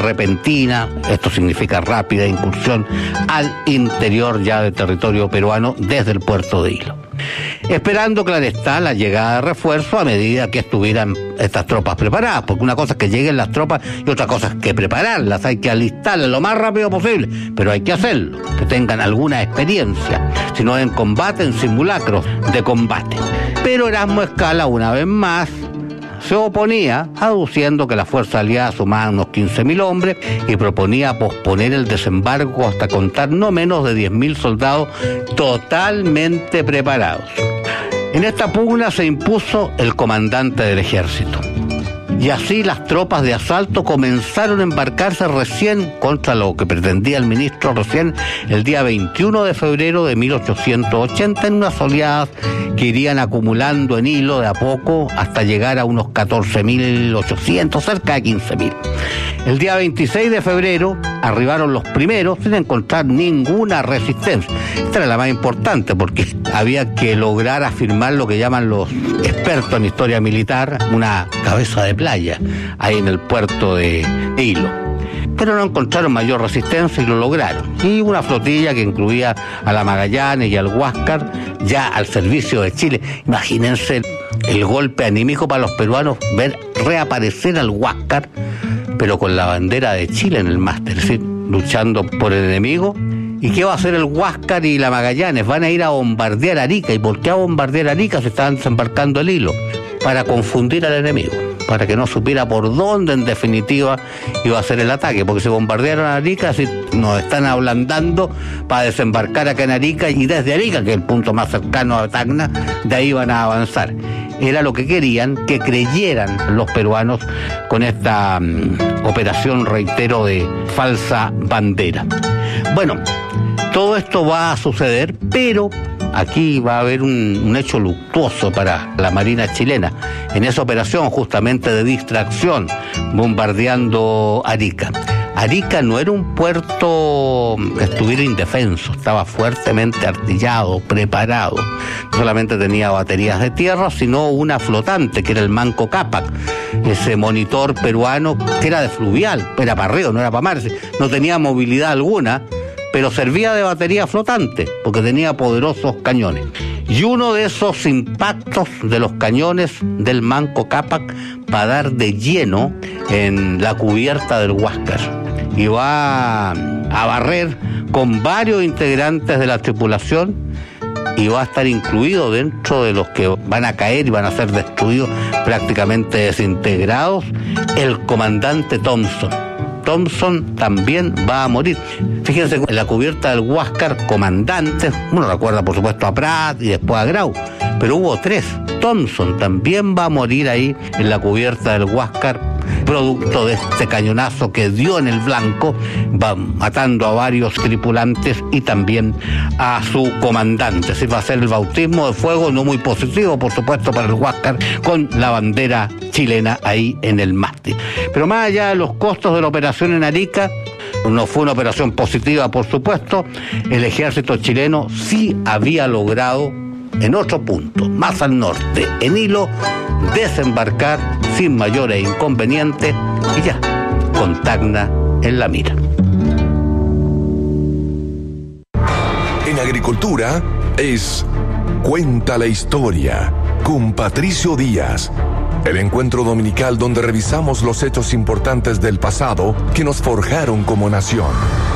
repentina, esto significa rápida incursión al interior ya del territorio peruano desde el puerto de Hilo, esperando, claro está, la llegada de refuerzo a medida que estuvieran estas tropas preparadas, porque una cosa es que lleguen las tropas y otra cosa es que prepararlas, hay que alistarlas lo más rápido posible, pero hay que hacerlo, que tengan alguna experiencia, si no en combate, en simulacros de combate. Pero Erasmo Escala, una vez más, se oponía, aduciendo que la fuerza aliada sumaba unos 15.000 hombres y proponía posponer el desembarco hasta contar no menos de 10.000 soldados totalmente preparados. En esta pugna se impuso el comandante del ejército. Y así las tropas de asalto comenzaron a embarcarse recién, contra lo que pretendía el ministro recién, el día 21 de febrero de 1880, en unas oleadas que irían acumulando en Hilo de a poco hasta llegar a unos 14.800, cerca de 15.000. El día 26 de febrero arribaron los primeros sin encontrar ninguna resistencia. Esta era la más importante porque había que lograr afirmar lo que llaman los expertos en historia militar, una cabeza de playa ahí en el puerto de Hilo. Pero no encontraron mayor resistencia y lo lograron. Y una flotilla que incluía a la Magallanes y al Huáscar ya al servicio de Chile. Imagínense el golpe anímico para los peruanos ver reaparecer al Huáscar, pero con la bandera de Chile en el máster, es decir, luchando por el enemigo. ¿Y qué va a hacer el Huáscar y la Magallanes? Van a ir a bombardear Arica. ¿Y por qué a bombardear Arica? Se estaban desembarcando el Hilo. Para confundir al enemigo, para que no supiera por dónde en definitiva iba a ser el ataque, porque si bombardearon a Arica, si nos están ablandando para desembarcar acá en Arica, y desde Arica, que es el punto más cercano a Tacna, de ahí van a avanzar. Era lo que querían que creyeran los peruanos con esta operación, reitero, de falsa bandera. Bueno, todo esto va a suceder, pero aquí va a haber un hecho luctuoso para la Marina chilena. En esa operación justamente de distracción, bombardeando Arica. Arica no era un puerto que estuviera indefenso, estaba fuertemente artillado, preparado. No solamente tenía baterías de tierra, sino una flotante, que era el Manco Cápac, ese monitor peruano que era de fluvial, era para río, no era para mar, no tenía movilidad alguna, pero servía de batería flotante, porque tenía poderosos cañones. Y uno de esos impactos de los cañones del Manco Cápac va a dar de lleno en la cubierta del Huáscar y va a barrer con varios integrantes de la tripulación y va a estar incluido dentro de los que van a caer y van a ser destruidos, prácticamente desintegrados, el comandante Thompson. Thompson también va a morir. Fíjense, en la cubierta del Huáscar, comandantes, uno recuerda por supuesto a Prat y después a Grau, pero hubo 3. Thompson también va a morir ahí en la cubierta del Huáscar, producto de este cañonazo que dio en el blanco, va matando a varios tripulantes y también a su comandante. Así va a ser el bautismo de fuego, no muy positivo por supuesto para el Huáscar, con la bandera chilena ahí en el mástil. Pero más allá de los costos de la operación en Arica, no fue una operación positiva por supuesto, el ejército chileno sí había logrado en otro punto, más al norte, en Hilo, desembarcar sin mayores inconvenientes y ya, con Tacna en la mira. En agricultura es Cuenta la Historia con Patricio Díaz. El encuentro dominical donde revisamos los hechos importantes del pasado que nos forjaron como nación.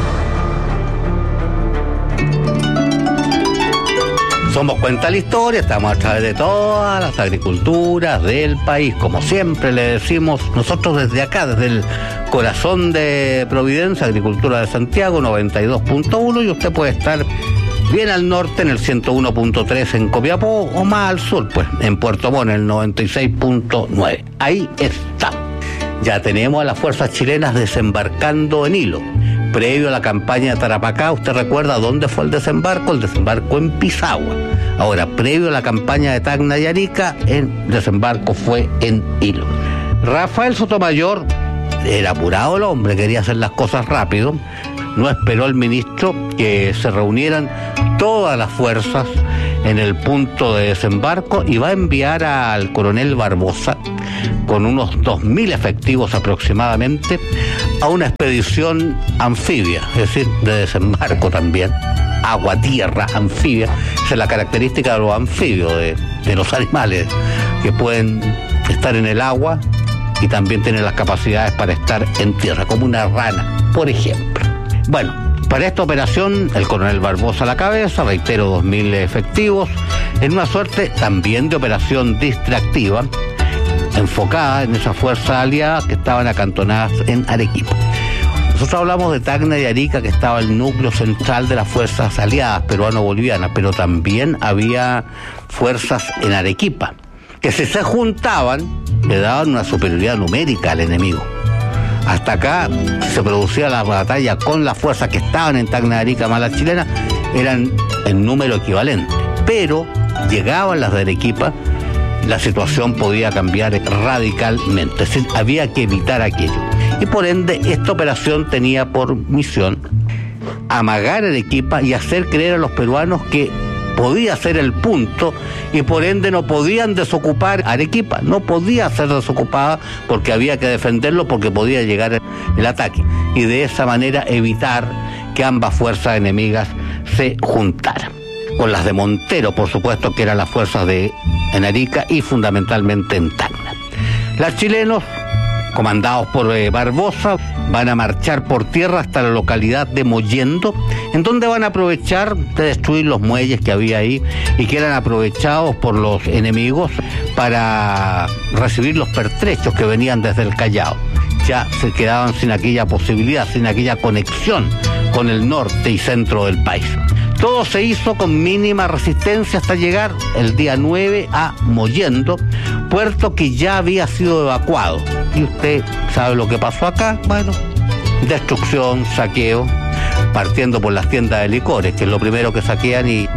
Somos Cuenta la Historia, estamos a través de todas las agriculturas del país. Como siempre le decimos nosotros desde acá, desde el corazón de Providencia, Agricultura de Santiago, 92.1, y usted puede estar bien al norte en el 101.3 en Copiapó, o más al sur, pues, en Puerto Montt, en el 96.9. Ahí está. Ya tenemos a las fuerzas chilenas desembarcando en Hilo. Previo a la campaña de Tarapacá, ¿usted recuerda dónde fue el desembarco? El desembarco en Pisagua. Ahora, previo a la campaña de Tacna y Arica, el desembarco fue en Hilo. Rafael Sotomayor era apurado el hombre, quería hacer las cosas rápido. No esperó el ministro que se reunieran todas las fuerzas en el punto de desembarco y va a enviar al coronel Barbosa con unos 2.000 efectivos aproximadamente a una expedición anfibia, es decir, de desembarco también, agua-tierra, anfibia. Esa es la característica de los anfibios, de los animales, que pueden estar en el agua y también tienen las capacidades para estar en tierra, como una rana, por ejemplo. Bueno, para esta operación, el coronel Barbosa a la cabeza, reitero, 2.000 efectivos, en una suerte también de operación distractiva, enfocada en esas fuerzas aliadas que estaban acantonadas en Arequipa. Nosotros hablamos de Tacna y Arica, que estaba el núcleo central de las fuerzas aliadas peruano-bolivianas, pero también había fuerzas en Arequipa, que si se juntaban, le daban una superioridad numérica al enemigo. Hasta acá se producía la batalla con las fuerzas que estaban en Tacna y Arica más las chilenas, eran en número equivalente. Pero llegaban las de Arequipa, la situación podía cambiar radicalmente. Es decir, había que evitar aquello. Y por ende, esta operación tenía por misión amagar a Arequipa y hacer creer a los peruanos que podía ser el punto y por ende no podían desocupar Arequipa, no podía ser desocupada porque había que defenderlo porque podía llegar el ataque y de esa manera evitar que ambas fuerzas enemigas se juntaran. Con las de Montero, por supuesto, que eran las fuerzas en Arica y fundamentalmente en Tacna. Los chilenos, comandados por Barbosa, van a marchar por tierra hasta la localidad de Mollendo, en donde van a aprovechar de destruir los muelles que había ahí y que eran aprovechados por los enemigos para recibir los pertrechos que venían desde el Callao. Ya se quedaban sin aquella posibilidad, sin aquella conexión con el norte y centro del país. Todo se hizo con mínima resistencia hasta llegar el día 9 a Mollendo, puerto que ya había sido evacuado. Y usted sabe lo que pasó acá. Bueno, destrucción, saqueo, partiendo por las tiendas de licores, que es lo primero que saquean y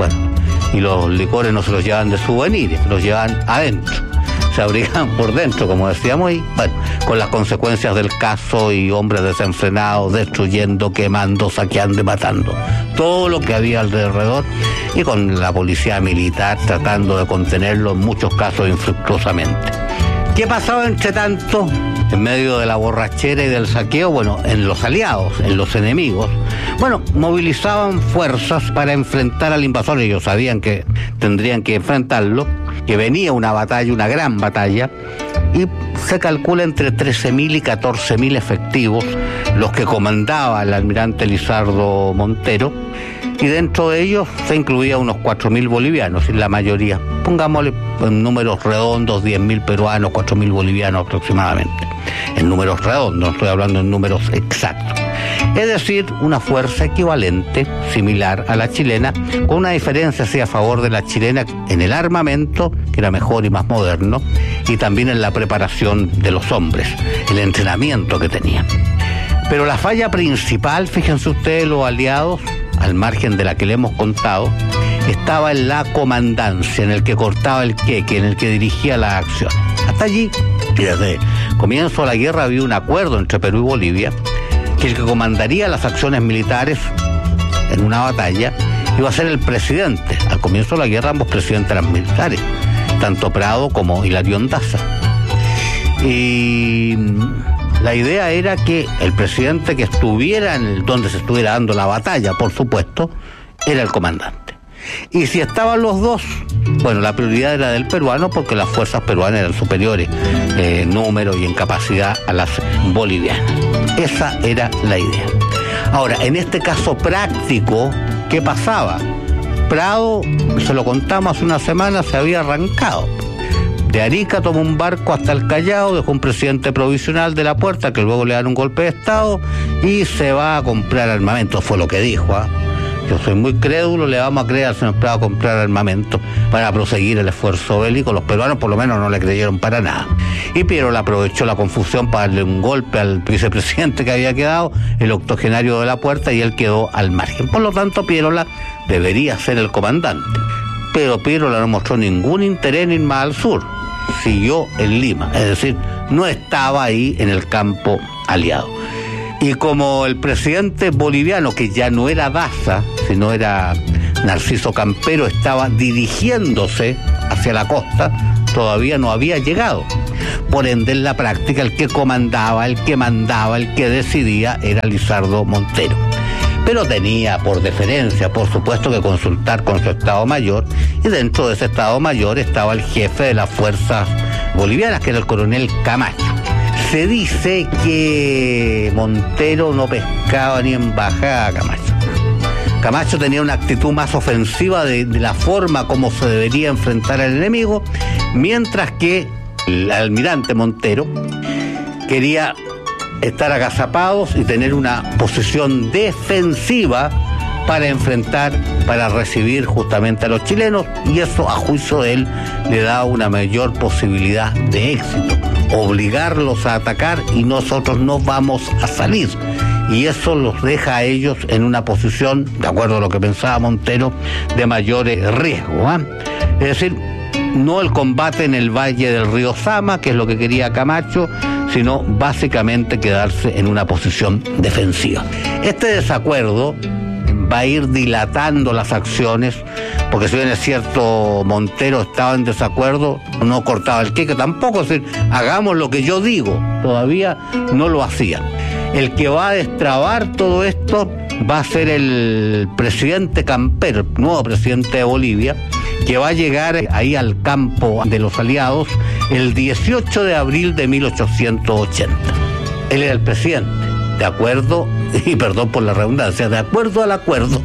los licores no se los llevan de souvenirs, se los llevan adentro. Se abrigan por dentro, como decíamos, y bueno, con las consecuencias del caso y hombres desenfrenados, destruyendo, quemando, saqueando y matando todo lo que había alrededor, y con la policía militar tratando de contenerlo, en muchos casos infructuosamente. ¿Qué pasaba entre tanto? En medio de la borrachera y del saqueo, bueno, en los aliados, en los enemigos, bueno, movilizaban fuerzas para enfrentar al invasor. Ellos sabían que tendrían que enfrentarlo, que venía una batalla, una gran batalla, y se calcula entre 13.000 y 14.000 efectivos los que comandaba el almirante Lizardo Montero, y dentro de ellos se incluía unos 4.000 bolivianos, y la mayoría, pongámosle en números redondos, 10.000 peruanos, 4.000 bolivianos aproximadamente, en números redondos, no estoy hablando en números exactos. Es decir, una fuerza equivalente, similar a la chilena, con una diferencia sí a favor de la chilena en el armamento, que era mejor y más moderno, y también en la preparación de los hombres, el entrenamiento que tenían. Pero la falla principal, fíjense ustedes, los aliados, al margen de la que le hemos contado, estaba en la comandancia, en el que cortaba el queque, en el que dirigía la acción. Hasta allí, y desde el comienzo de la guerra había un acuerdo entre Perú y Bolivia, que el que comandaría las acciones militares en una batalla iba a ser el presidente. Al comienzo de la guerra ambos presidentes eran militares, tanto Prado como Hilarión Daza. Y la idea era que el presidente que estuviera donde se estuviera dando la batalla, por supuesto, era el comandante. Y si estaban los dos, bueno, la prioridad era del peruano porque las fuerzas peruanas eran superiores en número y en capacidad a las bolivianas. Esa era la idea. Ahora, en este caso práctico, ¿qué pasaba? Prado, se lo contamos hace una semana, se había arrancado. De Arica tomó un barco hasta el Callao, dejó un presidente provisional de la Puerta, que luego le dan un golpe de Estado, y se va a comprar armamento, fue lo que dijo, ¿eh? Yo soy muy crédulo, le vamos a creer al señor Prado a comprar armamento para proseguir el esfuerzo bélico. Los peruanos por lo menos no le creyeron para nada. Y Pierola aprovechó la confusión para darle un golpe al vicepresidente que había quedado, el octogenario de la Puerta, y él quedó al margen. Por lo tanto, Pierola debería ser el comandante. Pero Pierola no mostró ningún interés en ir más al sur. Siguió en Lima, es decir, no estaba ahí en el campo aliado. Y como el presidente boliviano, que ya no era Daza, sino era Narciso Campero, estaba dirigiéndose hacia la costa, todavía no había llegado. Por ende, en la práctica, el que comandaba, el que mandaba, el que decidía era Lizardo Montero. Pero tenía por deferencia, por supuesto, que consultar con su Estado Mayor, y dentro de ese Estado Mayor estaba el jefe de las fuerzas bolivianas, que era el coronel Camacho. Se dice que Montero no pescaba ni en bajada a Camacho. Camacho tenía una actitud más ofensiva de la forma como se debería enfrentar al enemigo, mientras que el almirante Montero quería estar agazapados y tener una posición defensiva para enfrentar, para recibir justamente a los chilenos, y eso, a juicio de él, le da una mayor posibilidad de éxito. Obligarlos a atacar y nosotros no vamos a salir. Y eso los deja a ellos en una posición, de acuerdo a lo que pensaba Montero, de mayor riesgo. Es decir, no el combate en el valle del río Sama, que es lo que quería Camacho, sino básicamente quedarse en una posición defensiva. Este desacuerdo va a ir dilatando las acciones, porque si bien es cierto Montero estaba en desacuerdo, no cortaba el queque tampoco, es decir, hagamos lo que yo digo, todavía no lo hacían. El que va a destrabar todo esto va a ser el presidente Campero, nuevo presidente de Bolivia, que va a llegar ahí al campo de los aliados el 18 de abril de 1880. Él era el presidente, de acuerdo, y perdón por la redundancia, de acuerdo al acuerdo,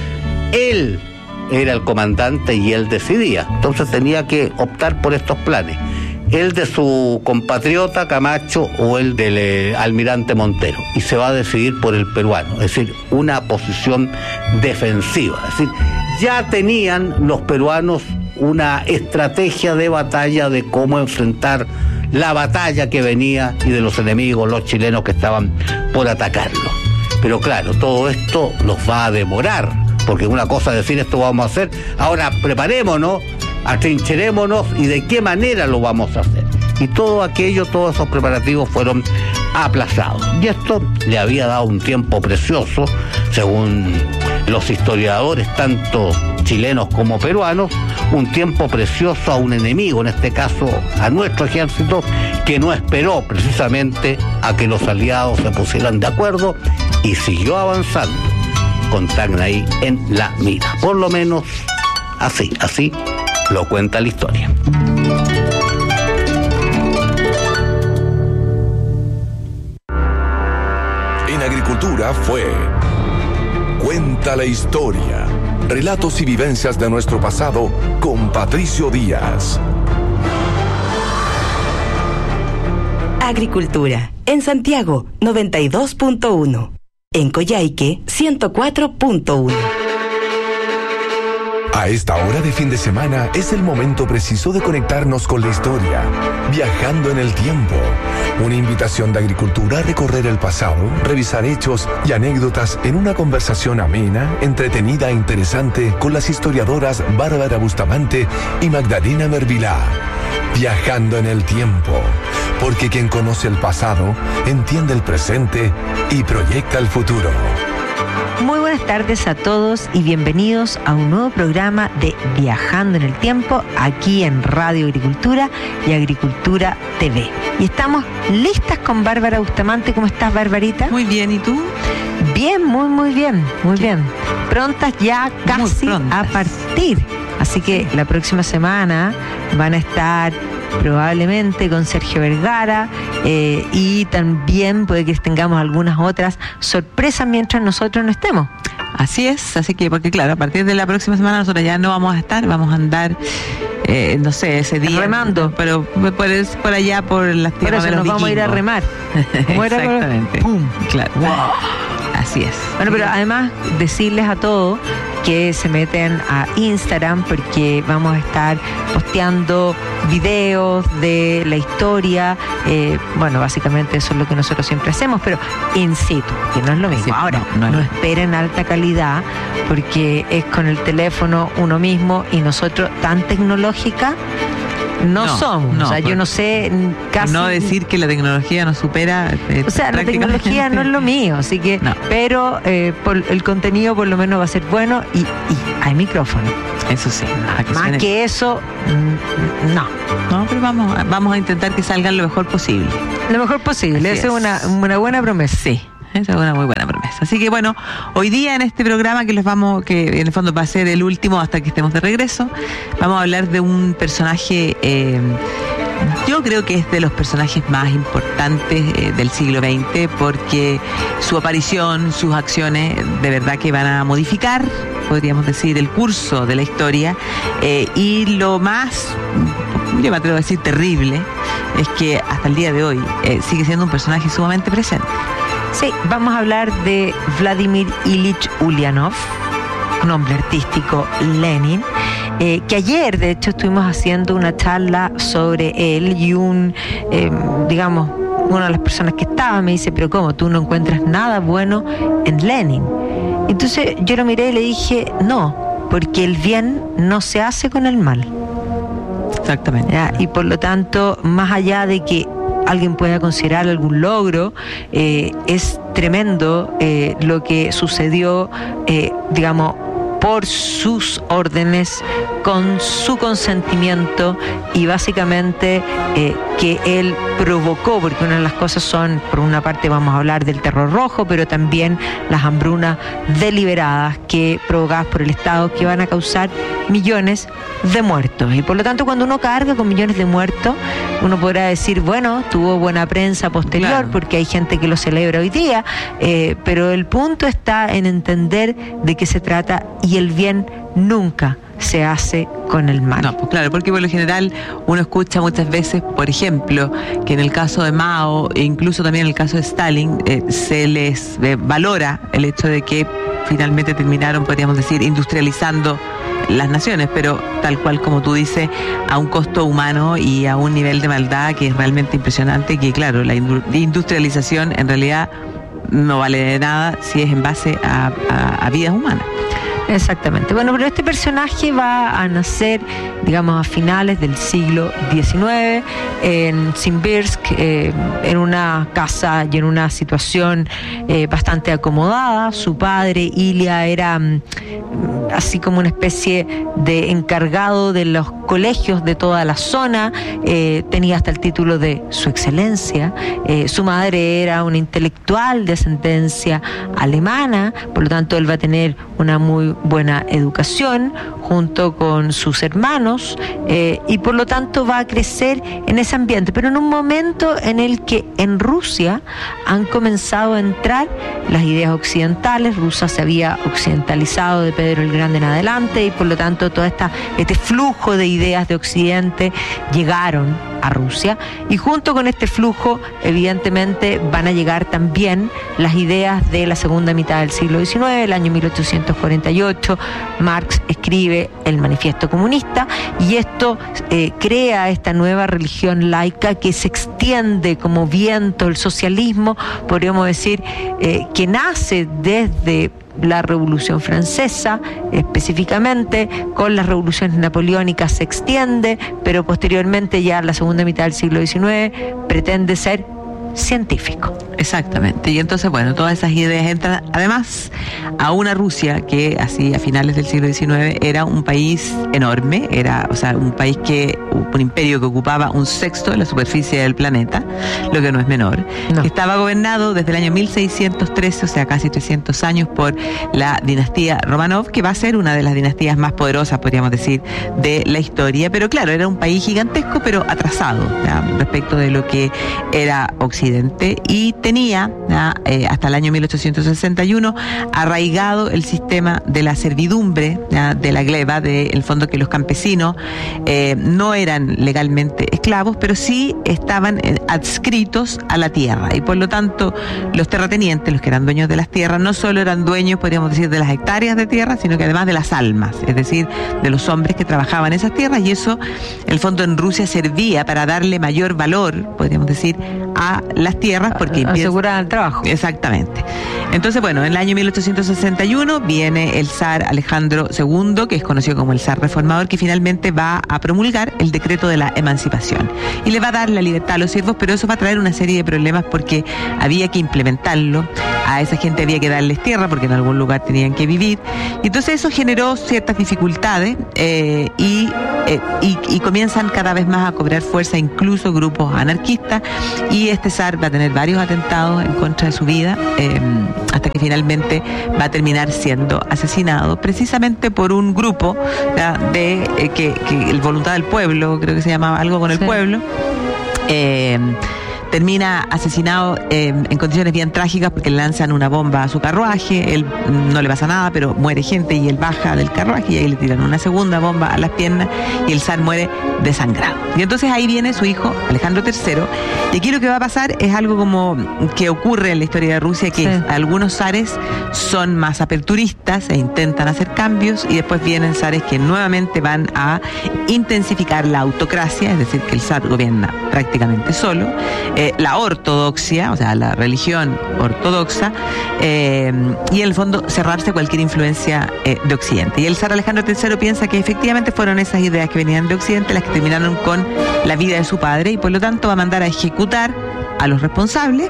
él era el comandante y él decidía. Entonces tenía que optar por estos planes, el de su compatriota Camacho o el del almirante Montero, y se va a decidir por el peruano, es decir, una posición defensiva. Es decir, ya tenían los peruanos una estrategia de batalla de cómo enfrentar la batalla que venía y de los enemigos, los chilenos que estaban por atacarlo. Pero claro, todo esto nos va a demorar, porque una cosa es decir esto vamos a hacer, ahora preparémonos, atrincherémonos y de qué manera lo vamos a hacer. Y todo aquello, todos esos preparativos fueron aplazados. Y esto le había dado un tiempo precioso, según los historiadores, tanto chilenos como peruanos, un tiempo precioso a un enemigo, en este caso a nuestro ejército, que no esperó precisamente a que los aliados se pusieran de acuerdo y siguió avanzando con Tacna ahí en la mira. Por lo menos así lo cuenta la historia. En agricultura fue Cuenta la historia. Relatos y vivencias de nuestro pasado con Patricio Díaz. Agricultura. En Santiago, 92.1. En Coyhaique, 104.1. A esta hora de fin de semana es el momento preciso de conectarnos con la historia, viajando en el tiempo. Una invitación de agricultura a recorrer el pasado, revisar hechos y anécdotas en una conversación amena, entretenida e interesante con las historiadoras Bárbara Bustamante y Magdalena Mervilá. Viajando en el tiempo, porque quien conoce el pasado entiende el presente y proyecta el futuro. Muy buenas tardes a todos y bienvenidos a un nuevo programa de Viajando en el Tiempo aquí en Radio Agricultura y Agricultura TV. Y estamos listas con Bárbara Bustamante. ¿Cómo estás, Barbarita? Muy bien, ¿y tú? Bien, muy bien. Prontas ya casi a partir. Así que la próxima semana van a estar probablemente con Sergio Vergara y también puede que tengamos algunas otras sorpresas mientras nosotros no estemos. Así es, así que, porque claro, a partir de la próxima semana nosotros ya no vamos a estar, vamos a andar, no sé, ese día remando, pero por allá, por las tierras de los vikingos. Vamos a ir a remar. Exactamente. ¡Pum! Claro. Wow. Así es. Bueno, pero además decirles a todos que se meten a Instagram porque vamos a estar posteando videos de la historia. Bueno, básicamente eso es lo que nosotros siempre hacemos, pero in situ, que no es lo mismo. Ahora, no esperen alta calidad porque es con el teléfono uno mismo y nosotros tan tecnológica no somos. O sea, yo no sé casi... No decir que la tecnología nos supera. O sea, la tecnología no es lo mío, así que... No. Pero el contenido por lo menos va a ser bueno y hay micrófono. Eso sí. Más que eso, no. No, pero vamos a intentar que salgan lo mejor posible. Lo mejor posible. Esa es una buena promesa. Sí. Esa es una muy buena promesa. Así que bueno, hoy día en este programa que en el fondo va a ser el último hasta que estemos de regreso, vamos a hablar de un personaje, yo creo que es de los personajes más importantes del siglo XX, porque su aparición, sus acciones, de verdad que van a modificar, podríamos decir, el curso de la historia, y lo más, yo me atrevo a decir, terrible, es que hasta el día de hoy sigue siendo un personaje sumamente presente. Sí, vamos a hablar de Vladimir Ilich Ulyanov, nombre artístico Lenin, que ayer de hecho estuvimos haciendo una charla sobre él y una de las personas que estaba me dice, pero ¿cómo? ¿Tú no encuentras nada bueno en Lenin? Entonces yo lo miré y le dije, no, porque el bien no se hace con el mal. Exactamente. ¿Ya? Y por lo tanto, más allá de que alguien pueda considerar algún logro, es tremendo lo que sucedió, por sus órdenes, con su consentimiento y básicamente que él provocó, porque una de las cosas son, por una parte vamos a hablar del terror rojo, pero también las hambrunas deliberadas provocadas por el Estado, que van a causar millones de muertos. Y por lo tanto, cuando uno carga con millones de muertos, uno podrá decir, bueno, tuvo buena prensa posterior, claro, porque hay gente que lo celebra hoy día, pero el punto está en entender de qué se trata, y el bien nunca se hace con el mal. No, pues claro, porque por lo general uno escucha muchas veces, por ejemplo, que en el caso de Mao e incluso también en el caso de Stalin, se les valora el hecho de que finalmente terminaron, podríamos decir, industrializando las naciones, pero tal cual como tú dices, a un costo humano y a un nivel de maldad que es realmente impresionante, que claro, la industrialización en realidad no vale de nada si es en base a vidas humanas. Exactamente. Bueno, pero este personaje va a nacer, digamos, a finales del siglo XIX en Simbirsk, en una casa y en una situación bastante acomodada. Su padre, Ilya, era así como una especie de encargado de los colegios de toda la zona, tenía hasta el título de Su Excelencia. Su madre era una intelectual de ascendencia alemana, por lo tanto él va a tener una muy buena educación junto con sus hermanos, y por lo tanto va a crecer en ese ambiente, pero en un momento en el que en Rusia han comenzado a entrar las ideas occidentales. Rusia se había occidentalizado de Pedro el Grande en adelante, y por lo tanto todo este flujo de ideas de Occidente llegaron a Rusia, y junto con este flujo evidentemente van a llegar también las ideas de la segunda mitad del siglo XIX. El año 1848 Marx escribe el Manifiesto Comunista, y esto crea esta nueva religión laica que se extiende como viento. El socialismo, podríamos decir, que nace desde la Revolución Francesa, específicamente con las revoluciones napoleónicas se extiende, pero posteriormente ya la segunda mitad del siglo XIX pretende ser científico. Exactamente. Y entonces, bueno, todas esas ideas entran además a una Rusia que así a finales del siglo XIX era un país enorme, era, o sea, un imperio que ocupaba 1/6 de la superficie del planeta, lo que no es menor, que estaba gobernado desde el año 1613, o sea, casi 300 años, por la dinastía Romanov, que va a ser una de las dinastías más poderosas, podríamos decir, de la historia. Pero claro, era un país gigantesco, pero atrasado, ¿ya?, respecto de lo que era Occidente, y tenía hasta el año 1861 arraigado el sistema de la servidumbre, de la gleba, del fondo, que los campesinos no eran legalmente esclavos, pero sí estaban adscritos a la tierra, y por lo tanto los terratenientes, los que eran dueños de las tierras, no solo eran dueños, podríamos decir, de las hectáreas de tierra, sino que además de las almas, es decir, de los hombres que trabajaban en esas tierras, y eso, el fondo, en Rusia servía para darle mayor valor, podríamos decir, a las tierras, porque asegurar el trabajo. Exactamente. Entonces, bueno, en el año 1861 viene el zar Alejandro II, que es conocido como el zar reformador, que finalmente va a promulgar el decreto de la emancipación y le va a dar la libertad a los siervos, pero eso va a traer una serie de problemas porque había que implementarlo. A esa gente había que darles tierra porque en algún lugar tenían que vivir. Y entonces eso generó ciertas dificultades y comienzan cada vez más a cobrar fuerza incluso grupos anarquistas, y este zar va a tener varios atentados en contra de su vida hasta que finalmente va a terminar siendo asesinado precisamente por un grupo que el Voluntad del Pueblo, creo que se llamaba algo con el pueblo. Termina asesinado en condiciones bien trágicas porque le lanzan una bomba a su carruaje. Él no le pasa nada, pero muere gente y él baja del carruaje y ahí le tiran una segunda bomba a las piernas y el zar muere desangrado. Y entonces ahí viene su hijo Alejandro III, y aquí lo que va a pasar es algo como que ocurre en la historia de Rusia, que algunos zares son más aperturistas e intentan hacer cambios, y después vienen zares que nuevamente van a intensificar la autocracia, es decir, que el zar gobierna prácticamente solo, la ortodoxia, o sea, la religión ortodoxa, y en el fondo cerrarse cualquier influencia de Occidente. Y el zar Alejandro III piensa que efectivamente fueron esas ideas que venían de Occidente las que terminaron con la vida de su padre, y por lo tanto va a mandar a ejecutar a los responsables,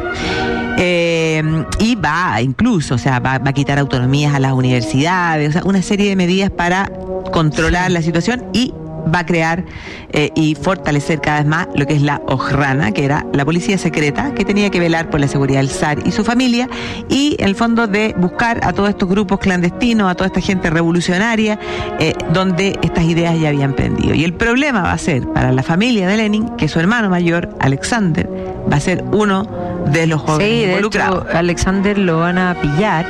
y va incluso, o sea, va a quitar autonomías a las universidades, o sea, una serie de medidas para controlar la situación, y va a crear y fortalecer cada vez más lo que es la Okhrana, que era la policía secreta que tenía que velar por la seguridad del zar y su familia, y en el fondo de buscar a todos estos grupos clandestinos, a toda esta gente revolucionaria, donde estas ideas ya habían prendido. Y el problema va a ser para la familia de Lenin que su hermano mayor, Alexander, va a ser uno de los jóvenes involucrados. De hecho, Alexander lo van a pillar,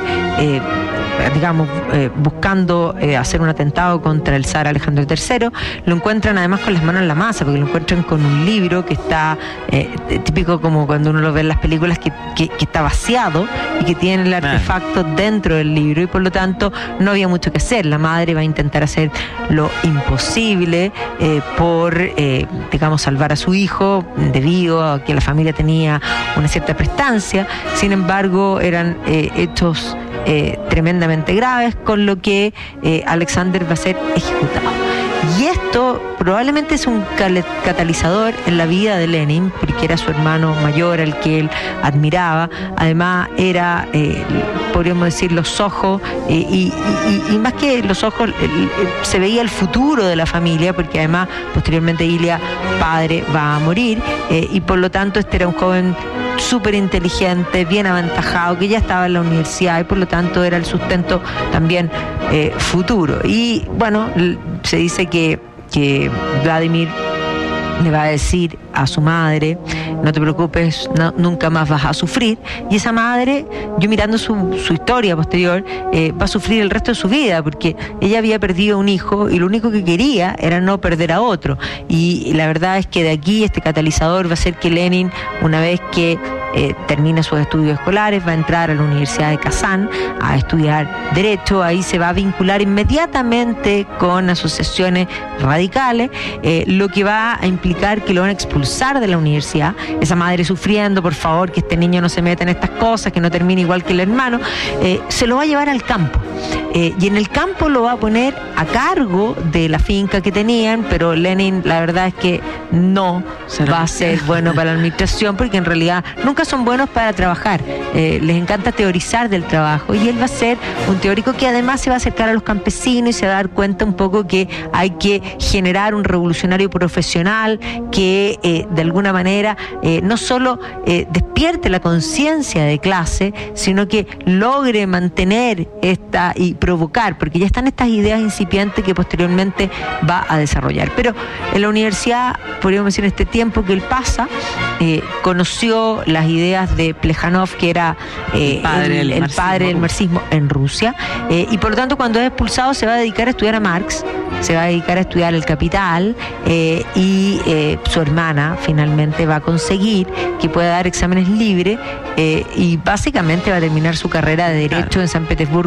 buscando hacer un atentado contra el zar Alejandro III. Lo encuentran además con las manos en la masa, porque lo encuentran con un libro que está típico como cuando uno lo ve en las películas, que está vaciado y que tiene el artefacto dentro del libro, y por lo tanto no había mucho que hacer. La madre va a intentar hacer lo imposible por salvar a su hijo, debido a que la familia tenía una cierta prestancia. Sin embargo, eran hechos tremendamente graves, con lo que Alexander va a ser ejecutado. Y esto probablemente es un catalizador en la vida de Lenin, porque era su hermano mayor al que él admiraba. Además era, podríamos decir, los ojos, y más que los ojos, se veía el futuro de la familia, porque además posteriormente Ilia, padre, va a morir, y por lo tanto este era un joven súper inteligente, bien aventajado, que ya estaba en la universidad, y por lo tanto era el sustento también futuro. Y bueno, se dice que Vladimir le va a decir a su madre: no te preocupes, nunca más vas a sufrir. Y esa madre, yo mirando su historia posterior, va a sufrir el resto de su vida, porque ella había perdido un hijo y lo único que quería era no perder a otro. Y la verdad es que de aquí este catalizador va a ser que Lenin, una vez que termina sus estudios escolares, va a entrar a la Universidad de Kazán a estudiar Derecho. Ahí se va a vincular inmediatamente con asociaciones radicales, lo que va a implicar que lo van a expulsar de la universidad. Esa madre sufriendo: por favor, que este niño no se meta en estas cosas, que no termine igual que el hermano. Se lo va a llevar al campo, y en el campo lo va a poner a cargo de la finca que tenían, pero Lenin, la verdad es que no va a ser bueno para la administración, porque en realidad nunca son buenos para trabajar. Les encanta teorizar del trabajo, y él va a ser un teórico que además se va a acercar a los campesinos y se va a dar cuenta un poco que hay que generar un revolucionario profesional que de alguna manera no solo despierte la conciencia de clase, sino que logre mantener esta y provocar, porque ya están estas ideas incipientes que posteriormente va a desarrollar. Pero en la universidad, podríamos decir, en este tiempo que él pasa, conoció las ideas de Plejanov, que era el padre del marxismo en Rusia, y por lo tanto cuando es expulsado se va a dedicar a estudiar a Marx, se va a dedicar a estudiar El Capital, y su hermana finalmente va a conseguir que pueda dar exámenes libres, y básicamente va a terminar su carrera de Derecho en San Petersburgo por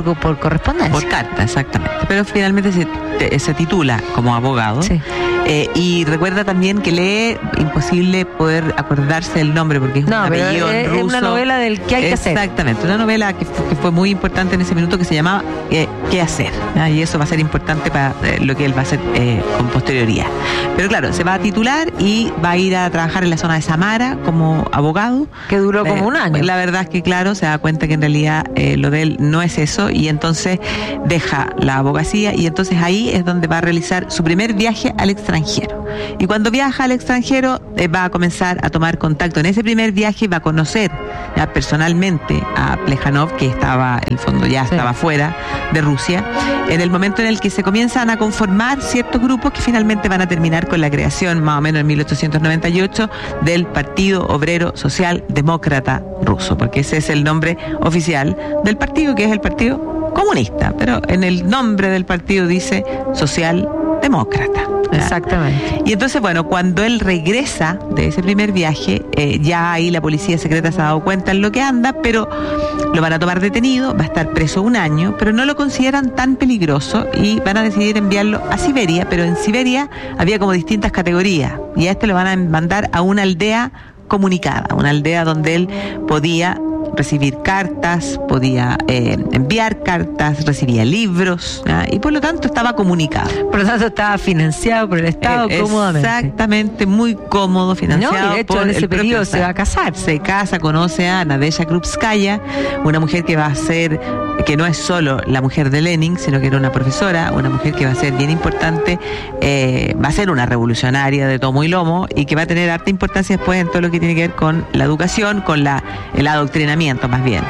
correspondencia. Por carta, exactamente. Pero finalmente se titula como abogado. Sí. Y recuerda también que lee imposible poder acordarse el nombre porque es un apellido ruso. Es una novela del qué hay que hacer. Exactamente, una novela que fue muy importante en ese minuto que se llamaba ¿Qué hacer? Y eso va a ser importante para lo que él va a hacer con posterioridad. Pero claro, se va a titular y va a ir a trabajar en la zona de Samara como abogado. Que duró como un año. La verdad es que claro, se da cuenta que en realidad lo de él no es eso y entonces deja la abogacía y entonces ahí es donde va a realizar su primer viaje al extranjero. Y cuando viaja al extranjero va a comenzar a tomar contacto. En ese primer viaje va a conocer personalmente a Plejanov, que estaba, en el fondo ya estaba fuera de Rusia, en el momento en el que se comienzan a conformar ciertos grupos que finalmente van a terminar con la creación, más o menos en 1898, del Partido Obrero Social Demócrata Ruso, porque ese es el nombre oficial del partido, que es el Partido Comunista, pero en el nombre del partido dice Socialdemócrata. Exactamente. Y entonces, bueno, cuando él regresa de ese primer viaje, ya ahí la policía secreta se ha dado cuenta en lo que anda, pero lo van a tomar detenido, va a estar preso un año, pero no lo consideran tan peligroso y van a decidir enviarlo a Siberia, pero en Siberia había como distintas categorías y a este lo van a mandar a una aldea comunicada, una aldea donde él podía recibir cartas, podía enviar cartas, recibía libros, ¿ya? Y por lo tanto estaba comunicado. Por lo tanto estaba financiado por el Estado cómodamente. Exactamente, muy cómodo, financiado. No, y de hecho por en ese periodo se va a casar. Se casa, conoce a Nadezhda Krupskaya, una mujer que va a ser, que no es solo la mujer de Lenin, sino que era una profesora, una mujer que va a ser bien importante, va a ser una revolucionaria de tomo y lomo y que va a tener harta importancia después en todo lo que tiene que ver con la educación, con el adoctrinamiento más bien.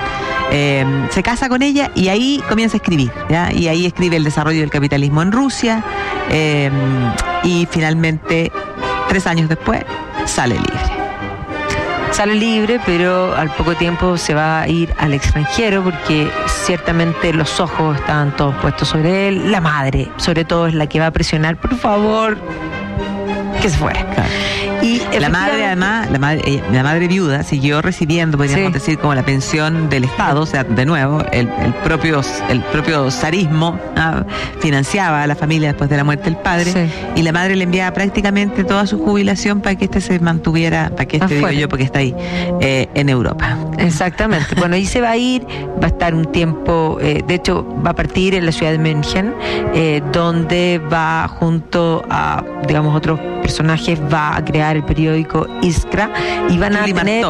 Se casa con ella y ahí comienza a escribir, ¿ya? Y ahí escribe el desarrollo del capitalismo en Rusia y finalmente 3 años después sale libre. Sale libre, pero al poco tiempo se va a ir al extranjero porque ciertamente los ojos estaban todos puestos sobre él. La madre, sobre todo, es la que va a presionar, por favor, que se fuera. Claro. Y la madre, además, la madre viuda siguió recibiendo, podríamos decir, como la pensión del Estado, o sea, de nuevo, el propio zarismo financiaba a la familia después de la muerte del padre, y la madre le enviaba prácticamente toda su jubilación para que este se mantuviera, para que este, digo yo, porque está ahí, en Europa. Exactamente. Bueno, y se va a ir, va a estar un tiempo, de hecho, va a partir en la ciudad de München, donde va junto a, digamos, otros personajes, va a crear el periódico Iskra y van a tener,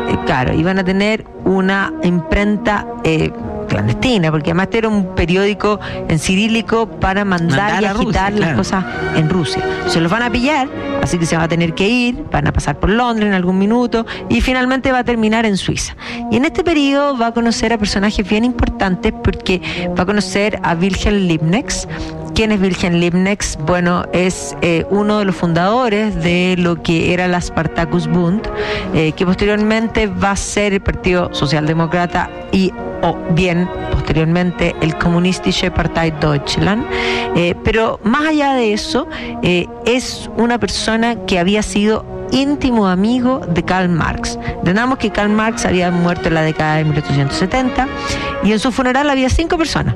y van a tener una imprenta clandestina, porque además era un periódico en cirílico para mandar y agitar las cosas en Rusia. Se los van a pillar, así que se va a tener que ir, van a pasar por Londres en algún minuto y finalmente va a terminar en Suiza. Y en este periodo va a conocer a personajes bien importantes porque va a conocer a Wilhelm Liebknecht. ¿Quién es Wilhelm Liebknecht? Bueno, es uno de los fundadores de lo que era la Spartacus Bund, que posteriormente va a ser el Partido Socialdemócrata y o bien posteriormente el Kommunistische Partei Deutschland, pero más allá de eso, es una persona que había sido íntimo amigo de Karl Marx. Entendamos que Karl Marx había muerto en la década de 1870 y en su funeral había 5 personas,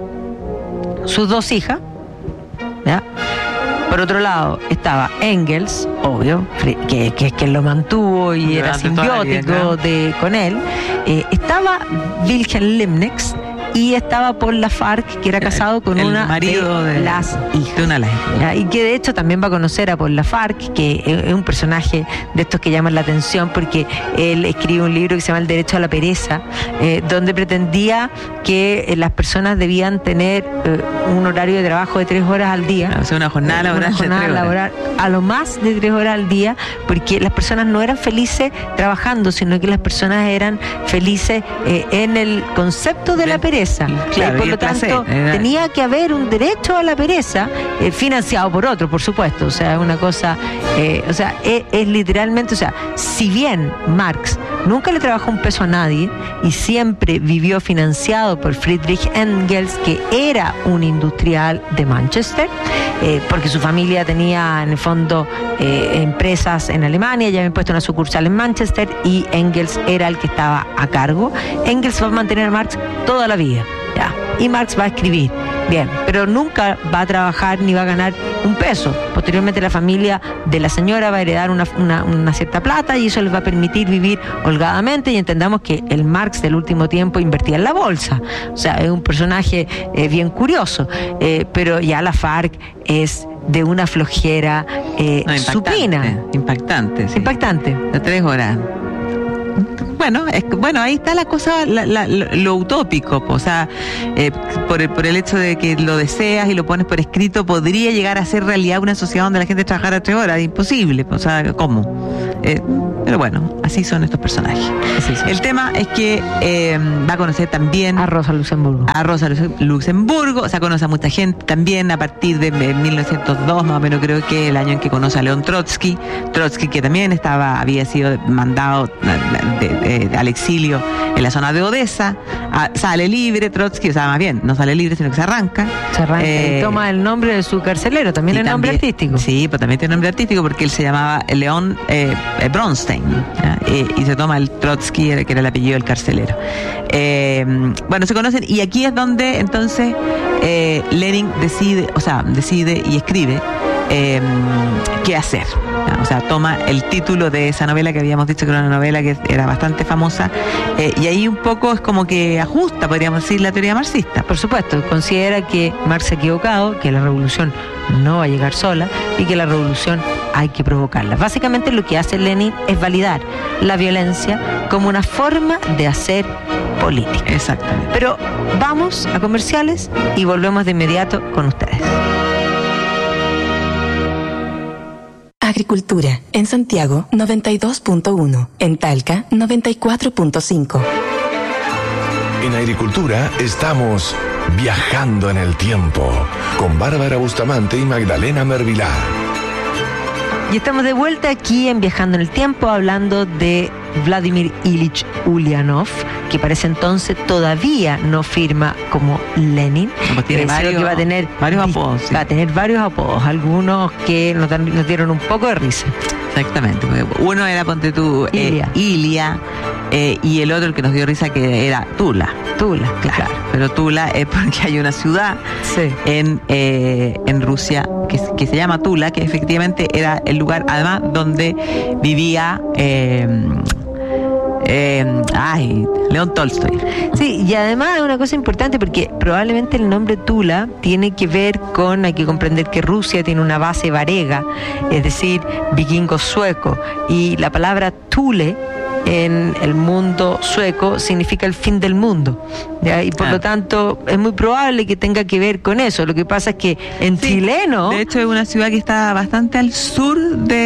sus 2 hijas, ¿ya? Por otro lado estaba Engels, obvio, que es quien lo mantuvo y era simbiótico con él. Estaba Wilhelm Liebknecht y estaba Paul Lafargue, que era casado con una marido de las hijas. De una de las hijas. Y que de hecho también va a conocer a Paul Lafargue, que es un personaje de estos que llaman la atención porque él escribe un libro que se llama El Derecho a la Pereza, donde pretendía que las personas debían tener un horario de trabajo de 3 horas al día. O sea, una jornada laboral a lo más de 3 horas al día, porque las personas no eran felices trabajando, sino que las personas eran felices en el concepto de la pereza. Claro, por lo tanto, tenía que haber un derecho a la pereza financiado por otro, por supuesto. O sea, es una cosa, es literalmente, o sea, si bien Marx nunca le trabajó un peso a nadie y siempre vivió financiado por Friedrich Engels, que era un industrial de Manchester, porque su familia tenía en el fondo empresas en Alemania, ya habían puesto una sucursal en Manchester y Engels era el que estaba a cargo. Engels va a mantener a Marx toda la vida. Ya. Y Marx va a escribir. Bien, pero nunca va a trabajar ni va a ganar un peso. Posteriormente la familia de la señora va a heredar una cierta plata y eso les va a permitir vivir holgadamente, y entendamos que el Marx del último tiempo invertía en la bolsa. O sea, es un personaje bien curioso, pero ya la FARC es de una flojera supina. Impactante. Sí. Impactante. De 3 horas. Bueno, ahí está la cosa, lo utópico, o sea, por el hecho de que lo deseas y lo pones por escrito, podría llegar a ser realidad una sociedad donde la gente trabajara 3 horas, imposible, o sea, ¿cómo? Pero bueno, así son estos personajes. Sí. El tema es que va a conocer también a Rosa Luxemburgo. O sea, conoce a mucha gente también a partir de 1902, más o menos, creo que el año en que conoce a León Trotsky, que también había sido mandado al exilio en la zona de Odessa. Sale libre Trotsky, o sea, más bien, no sale libre, sino que se arranca. Y toma el nombre de su carcelero, también el nombre artístico. Sí, pero también tiene nombre artístico porque él se llamaba León Bronstein, y se toma el Trotsky, que era el apellido del carcelero. Bueno, se conocen, y aquí es donde entonces Lenin decide y escribe qué hacer. O sea, toma el título de esa novela que habíamos dicho que era una novela que era bastante famosa, y ahí un poco es como que ajusta, podríamos decir, la teoría marxista. Por supuesto, considera que Marx se ha equivocado, que la revolución no va a llegar sola y que la revolución hay que provocarla. Básicamente lo que hace Lenin es validar la violencia como una forma de hacer política. Exactamente. Pero vamos a comerciales y volvemos de inmediato con ustedes. Agricultura. En Santiago, 92.1. En Talca, 94.5. En Agricultura estamos viajando en el tiempo con Bárbara Bustamante y Magdalena Mervilá. Y estamos de vuelta aquí en Viajando en el Tiempo, hablando de Vladimir Ilich Ulyanov, que para ese entonces todavía no firma como Lenin. Pues tiene que va a tener varios apodos. Sí. Va a tener varios apodos, algunos que nos dieron un poco de risa. Exactamente. Uno era, ponte tú, Ilia, y el otro, el que nos dio risa, que era Tula. Tula, claro. Pero Tula es porque hay una ciudad en Rusia que se llama Tula, que efectivamente era el lugar, además, donde vivía León Tolstoy. Sí, y además es una cosa importante porque probablemente el nombre Tula tiene que ver con, hay que comprender que Rusia tiene una base varega, es decir, vikingo sueco, y la palabra Thule en el mundo sueco significa el fin del mundo, ¿ya? Y por lo tanto es muy probable que tenga que ver con eso. Lo que pasa es que en chileno, de hecho, es una ciudad que está bastante al sur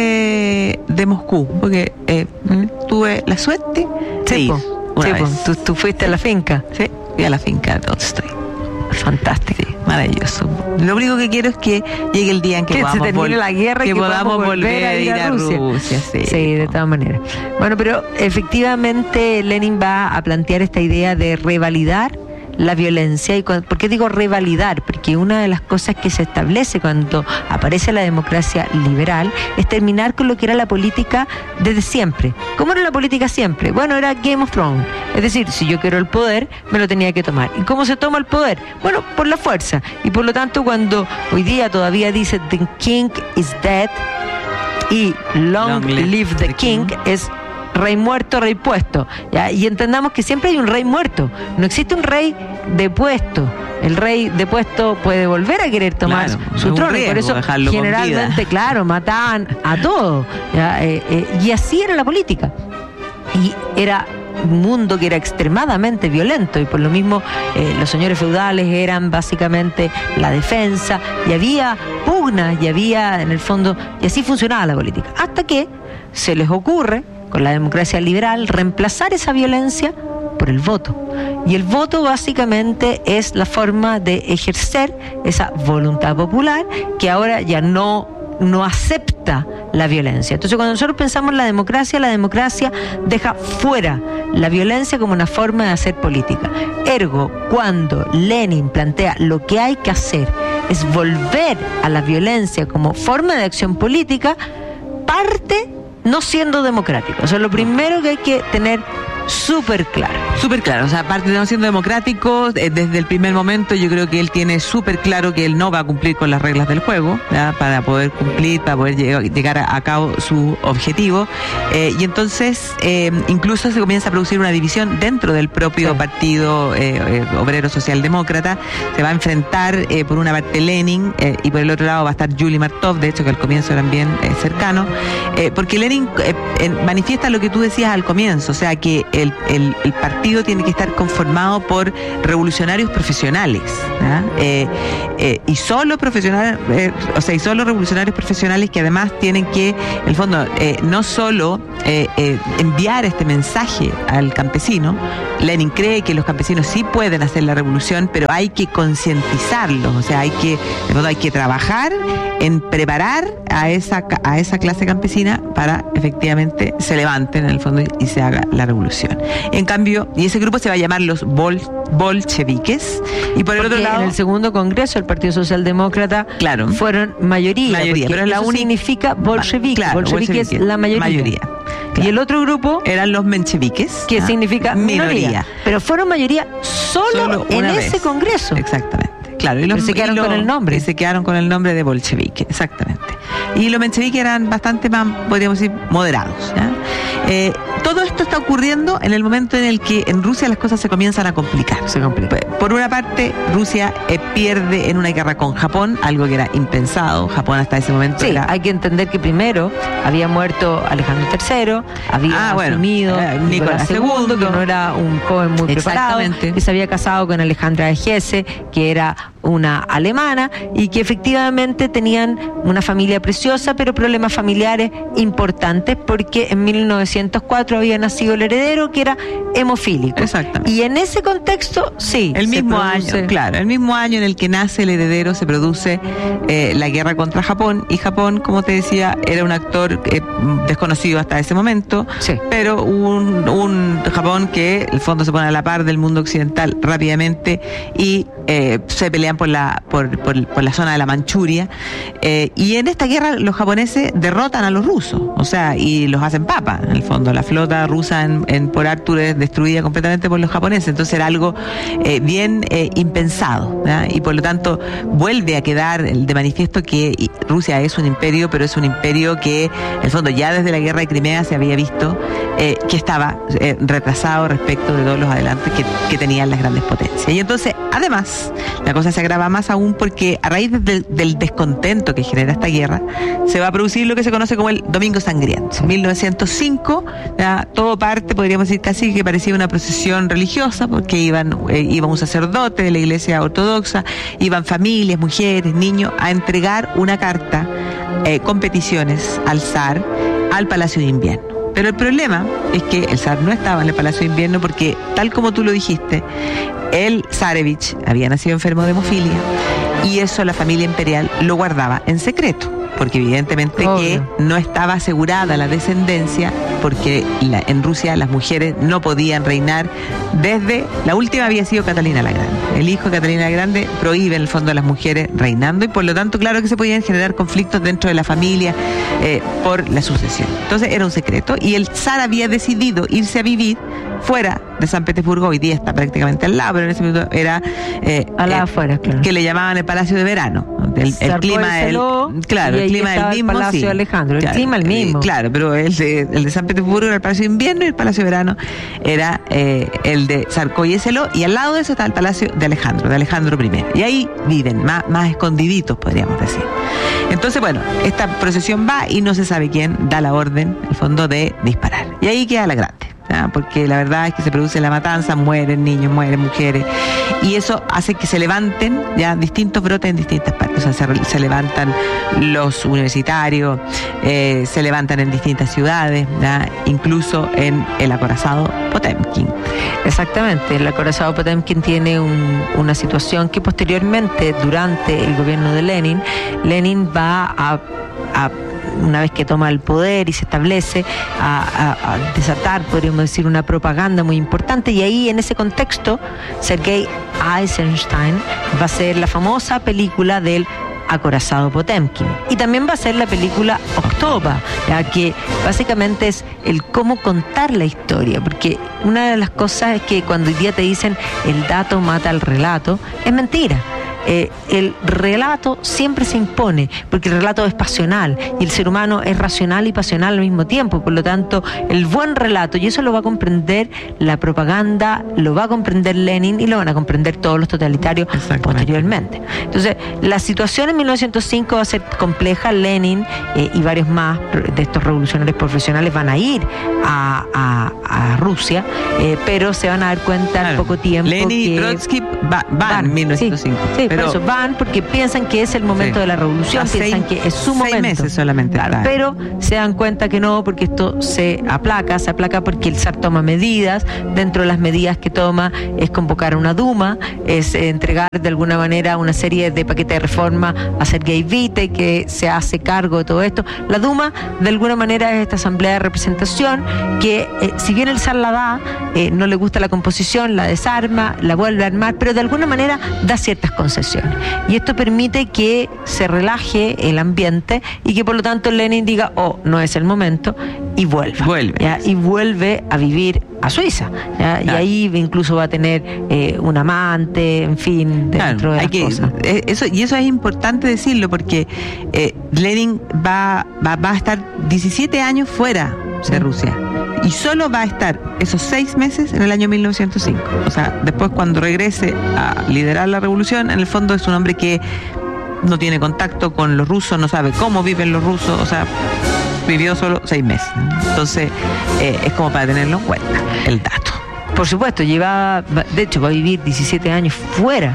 de Moscú, porque tuve la suerte de ir una vez. ¿Tú fuiste a la finca? Sí, fui a la finca de Tolstoy. Fantástico. Sí, maravilloso. Lo único que quiero es que llegue el día en que podamos se termine la guerra y que podamos volver a ir a Rusia. Sí, de todas maneras. Bueno, pero efectivamente Lenin va a plantear esta idea de revalidar la violencia. ¿Y por qué digo revalidar? Porque una de las cosas que se establece cuando aparece la democracia liberal es terminar con lo que era la política desde siempre. ¿Cómo era la política siempre? Bueno, era Game of Thrones. Es decir, si yo quiero el poder, me lo tenía que tomar. ¿Y cómo se toma el poder? Bueno, por la fuerza. Y por lo tanto, cuando hoy día todavía dice The King is dead y Long live the King, es rey muerto, rey puesto, ¿ya? Y entendamos que siempre hay un rey muerto, no existe un rey depuesto. El rey depuesto puede volver a querer tomar su trono, y por eso generalmente, mataban a todos, ¿ya? Y así era la política, y era un mundo que era extremadamente violento, y por lo mismo los señores feudales eran básicamente la defensa, y había pugnas, y había en el fondo, y así funcionaba la política, hasta que se les ocurre con la democracia liberal reemplazar esa violencia por el voto. Y el voto básicamente es la forma de ejercer esa voluntad popular que ahora ya no acepta la violencia. Entonces, cuando nosotros pensamos en la democracia deja fuera la violencia como una forma de hacer política. Ergo, cuando Lenin plantea lo que hay que hacer es volver a la violencia como forma de acción política, parte no siendo democrático. O sea, lo primero que hay que tener súper claro. Súper claro, o sea, aparte de no siendo democrático, desde el primer momento yo creo que él tiene súper claro que él no va a cumplir con las reglas del juego, ¿ya? Para poder cumplir, para poder llegar a cabo su objetivo. Y entonces incluso se comienza a producir una división dentro del propio partido obrero socialdemócrata. Se va a enfrentar por una parte Lenin y por el otro lado va a estar Yuli Martov, de hecho que al comienzo eran bien cercanos, porque Lenin manifiesta lo que tú decías al comienzo, o sea que el partido tiene que estar conformado por revolucionarios profesionales, y solo profesionales, y solo revolucionarios profesionales que además tienen que, en el fondo, no solo enviar este mensaje al campesino. Lenin cree que los campesinos sí pueden hacer la revolución, pero hay que concientizarlos, o sea, hay que trabajar en preparar a esa clase campesina para efectivamente se levanten en el fondo y se haga la revolución. En cambio, y ese grupo se va a llamar los bolcheviques, y por el otro lado, en el segundo congreso el Partido Socialdemócrata fueron mayoría, pero es la única, significa bolchevique, bolchevique es la mayoría. Claro. Y el otro grupo eran los mencheviques, que significa minoría. Pero fueron mayoría solo en ese congreso. Exactamente. Claro, y se quedaron con el nombre. Y se quedaron con el nombre de bolchevique, exactamente. Y los mencheviques eran bastante más, podríamos decir, moderados, ¿ya? Todo esto está ocurriendo en el momento en el que en Rusia las cosas se comienzan a complicar. Por una parte, Rusia pierde en una guerra con Japón, algo que era impensado. Japón hasta ese momento hay que entender que primero había muerto Alejandro III, había asumido Nicolás II, que no era un joven muy preparado, que se había casado con Alejandra de Hesse, que era una alemana, y que efectivamente tenían una familia preciosa, pero problemas familiares importantes, porque en 1904 había nacido el heredero, que era hemofílico. Exactamente. Y en ese contexto, el mismo año en el que nace el heredero se produce la guerra contra Japón, y Japón, como te decía, era un actor desconocido hasta ese momento, pero un Japón que en el fondo se pone a la par del mundo occidental rápidamente, y se pelean por la zona de la Manchuria, y en esta guerra los japoneses derrotan a los rusos, o sea, y los hacen papa. En el fondo, la flota rusa en Port Arthur es destruida completamente por los japoneses, entonces era algo bien impensado, ¿ya? Y por lo tanto vuelve a quedar de manifiesto que Rusia es un imperio, pero es un imperio que en el fondo ya desde la guerra de Crimea se había visto que estaba retrasado respecto de todos los adelantos que tenían las grandes potencias. Y entonces, además, la cosa se agrava más aún porque a raíz del descontento que genera esta guerra, se va a producir lo que se conoce como el Domingo Sangriento. 1905, ya, todo parte, podríamos decir casi que parecía una procesión religiosa, porque iba un sacerdote de la iglesia ortodoxa, iban familias, mujeres, niños, a entregar una carta con peticiones al zar, al Palacio de Invierno. Pero el problema es que el zar no estaba en el Palacio de Invierno porque, tal como tú lo dijiste, el zarevich había nacido enfermo de hemofilia, y eso la familia imperial lo guardaba en secreto, porque evidentemente que no estaba asegurada la descendencia, porque en Rusia las mujeres no podían reinar. Desde la última había sido Catalina la Grande. El hijo de Catalina la Grande prohíbe en el fondo a las mujeres reinando, y por lo tanto claro que se podían generar conflictos dentro de la familia por la sucesión. Entonces era un secreto, y el zar había decidido irse a vivir fuera de San Petersburgo. Hoy día está prácticamente al lado, pero en ese momento era afuera, claro, que le llamaban el Palacio de Verano. El clima del mismo, Palacio de Alejandro, el clima el mismo. Claro, pero el de San Petersburgo era el Palacio de Invierno, y el Palacio de Verano era el de Tsarskoye Selo, y al lado de eso está el Palacio de Alejandro I. Y ahí viven, más escondiditos, podríamos decir. Entonces, bueno, esta procesión va y no se sabe quién da la orden, en el fondo, de disparar. Y ahí queda la grande. Porque la verdad es que se produce la matanza, mueren niños, mueren mujeres, y eso hace que se levanten ya distintos brotes en distintas partes. O sea, se levantan los universitarios, se levantan en distintas ciudades, ¿ya? Incluso en el acorazado Potemkin. Exactamente, el acorazado Potemkin tiene una situación que posteriormente, durante el gobierno de Lenin va a una vez que toma el poder y se establece, a desatar, podríamos decir, una propaganda muy importante, y ahí en ese contexto Sergei Eisenstein va a hacer la famosa película del acorazado Potemkin. Y también va a ser la película Octopa, ya que básicamente es el cómo contar la historia, porque una de las cosas es que cuando hoy día te dicen el dato mata al relato, es mentira. El relato siempre se impone, porque el relato es pasional y el ser humano es racional y pasional al mismo tiempo. Por lo tanto, el buen relato, y eso lo va a comprender la propaganda, lo va a comprender Lenin y lo van a comprender todos los totalitarios posteriormente. Entonces, la situación en 1905 va a ser compleja. Lenin y varios más de estos revolucionarios profesionales van a ir a Rusia, pero se van a dar cuenta en poco tiempo. Lenin y Trotsky van en 1905. Sí, pero por eso van porque piensan que es el momento de la revolución, piensan que es su momento. 6 meses solamente. Claro, pero se dan cuenta que no, porque esto se aplaca porque el zar toma medidas. Dentro de las medidas que toma es convocar a una Duma, es entregar de alguna manera una serie de paquetes de reforma a Sergei Vite, que se hace cargo de todo esto. La Duma de alguna manera es esta asamblea de representación que si bien el zar la da, no le gusta la composición, la desarma, la vuelve a armar, pero de alguna manera da ciertas concesiones. Y esto permite que se relaje el ambiente y que por lo tanto Lenin diga, no es el momento, y vuelve a vivir a Suiza, ¿ya? Claro. Y ahí incluso va a tener un amante, en fin, dentro de las cosas. Eso es importante decirlo porque Lenin va a estar 17 años fuera de Rusia. Y solo va a estar esos 6 meses en el año 1905. O sea, después cuando regrese a liderar la revolución, en el fondo es un hombre que no tiene contacto con los rusos, no sabe cómo viven los rusos, o sea, vivió solo 6 meses. Entonces, es como para tenerlo en cuenta, el dato. Por supuesto, de hecho va a vivir 17 años fuera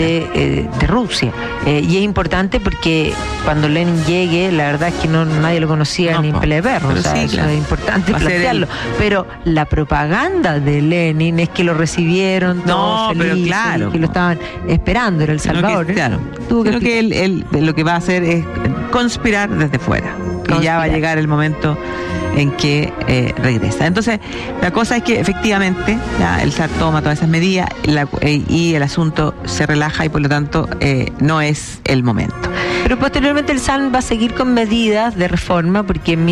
de Rusia. Y es importante porque cuando Lenin llegue, la verdad es que nadie lo conocía ni en pelea de perro. O sea, sí, claro. Eso es importante plantearlo. Pero la propaganda de Lenin es que lo recibieron todos felices, claro, que lo estaban esperando, era El Salvador. Creo que lo que va a hacer es conspirar desde fuera. Y ya va a llegar el momento en que regresa. Entonces, la cosa es que efectivamente ya el zar toma todas esas medidas y el asunto se relaja y por lo tanto no es el momento. Pero posteriormente el zar va a seguir con medidas de reforma, porque en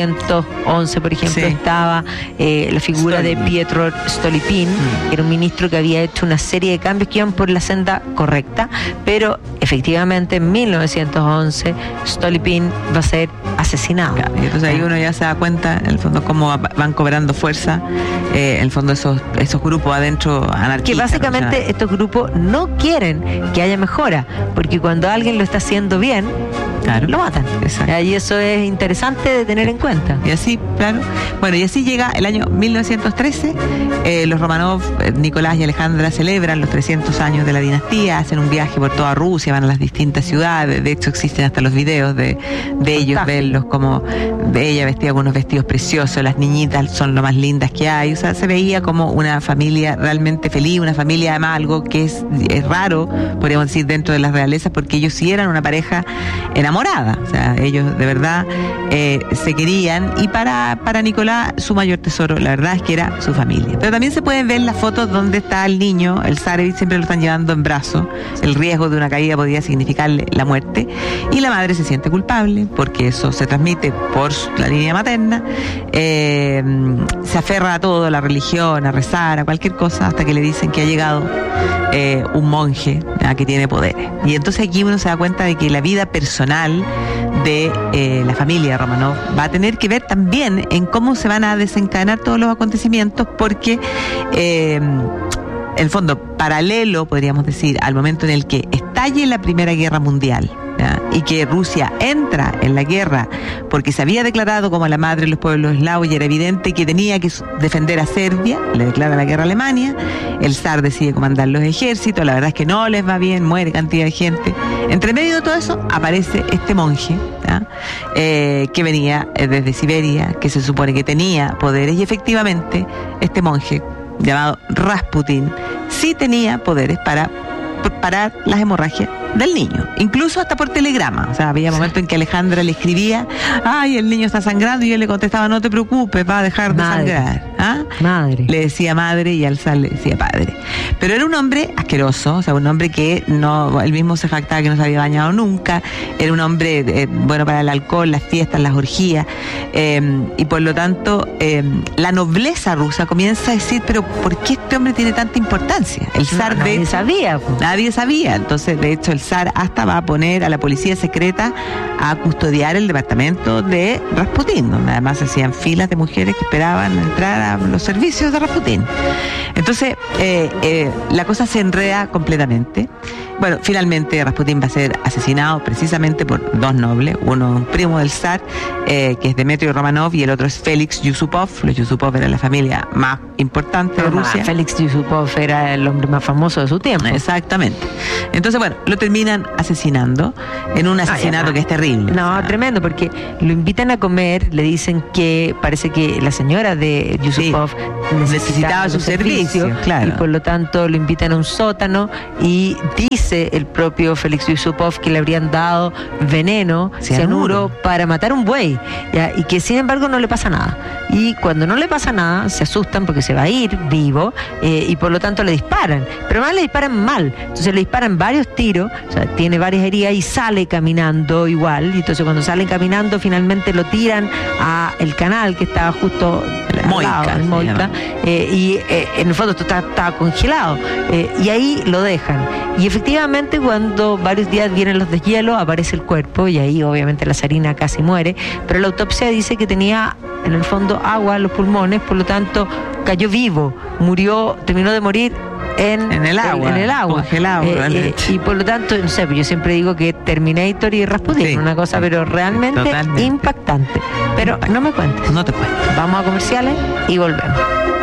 1911, por ejemplo, estaba la figura de Pietro Stolypin, que era un ministro que había hecho una serie de cambios que iban por la senda correcta, pero efectivamente en 1911 Stolypin va a ser asesinado. Claro, y entonces ahí uno ya se da cuenta, en el fondo, cómo van cobrando fuerza, en el fondo esos grupos adentro anarquistas. Que básicamente estos grupos no quieren que haya mejora, porque cuando alguien lo está haciendo bien, lo matan. Exacto. Y eso es interesante de tener en cuenta. Y así, claro. Bueno, y así llega el año 1913. Los Romanov, Nicolás y Alejandra, celebran los 300 años de la dinastía, hacen un viaje por toda Rusia, van a las distintas ciudades. De hecho, existen hasta los videos de ellos, verlos como ella vestía con unos vestidos preciosos, las niñitas son lo más lindas que hay. O sea, se veía como una familia realmente feliz, una familia, además, algo que es raro, podríamos decir, dentro de las realezas, porque ellos sí eran una pareja enamorada. O sea, ellos de verdad se querían, y para Nicolás su mayor tesoro, la verdad, es que era su familia. Pero también se pueden ver las fotos donde está el niño, el Zarevich siempre lo están llevando en brazos, el riesgo de una caída podría significarle la muerte, y la madre se siente culpable porque eso se transmite por la línea materna, se aferra a todo, a la religión, a rezar, a cualquier cosa, hasta que le dicen que ha llegado un monje que tiene poderes. Y entonces aquí uno se da cuenta de que la vida personal de la familia Romanov va a tener que ver también en cómo se van a desencadenar todos los acontecimientos, porque en el fondo, paralelo, podríamos decir, al momento en el que estalle la Primera Guerra Mundial, ¿ya? Y que Rusia entra en la guerra porque se había declarado como la madre de los pueblos eslavos y era evidente que tenía que defender a Serbia, le declara la guerra a Alemania, el zar decide comandar los ejércitos, la verdad es que no les va bien, muere cantidad de gente. Entre medio de todo eso aparece este monje, ¿ya? Que venía desde Siberia, que se supone que tenía poderes, y efectivamente este monje llamado Rasputin sí tenía poderes para parar las hemorragias del niño, incluso hasta por telegrama. O sea, había momentos en que Alejandra le escribía, ay, el niño está sangrando, y él le contestaba, no te preocupes, va a dejar de sangrar. Madre. Le decía madre y al zar le decía padre. Pero era un hombre asqueroso, o sea, un hombre que él mismo se jactaba que no se había bañado nunca, era un hombre bueno para el alcohol, las fiestas, las orgías, y por lo tanto la nobleza rusa comienza a decir, pero ¿por qué este hombre tiene tanta importancia? El zar nadie sabía. Pues. Nadie sabía. Entonces, de hecho, el zar hasta va a poner a la policía secreta a custodiar el departamento de Rasputín, donde además se hacían filas de mujeres que esperaban entrar a los servicios de Rasputín. Entonces, la cosa se enreda completamente. Bueno, finalmente Rasputín va a ser asesinado precisamente por dos nobles, uno un primo del zar, que es Dmitri Romanov, y el otro es Félix Yusupov. Los Yusupov eran la familia más importante de Rusia. Félix Yusupov era el hombre más famoso de su tiempo. Exactamente. Entonces, bueno, lo terminan asesinando en un asesinato que es terrible. No, tremendo, porque lo invitan a comer, le dicen que parece que la señora de Yusupov necesitaba su servicio, claro. Y por lo tanto lo invitan a un sótano y dice el propio Félix Yusupov que le habrían dado veneno, cianuro, para matar un buey, ¿ya? Y que sin embargo no le pasa nada. Y cuando no le pasa nada, se asustan porque se va a ir vivo, y por lo tanto le disparan. Pero además le disparan mal. Entonces le disparan varios tiros, o sea, tiene varias heridas y sale caminando igual. Y entonces cuando salen caminando, finalmente lo tiran a el canal que estaba justo Moika, al Moika, y en el fondo esto estaba congelado, y ahí lo dejan. Y efectivamente, cuando varios días vienen los deshielos, aparece el cuerpo, y ahí obviamente la zarina casi muere, pero la autopsia dice que tenía en el fondo agua en los pulmones, por lo tanto cayó vivo, terminó de morir en el agua, congelado, y por lo tanto, no sé, yo siempre digo que Terminator y Rasputin, sí, una cosa pero realmente totalmente impactante. Pero no me cuentes. No te cuento. Vamos a comerciales y volvemos.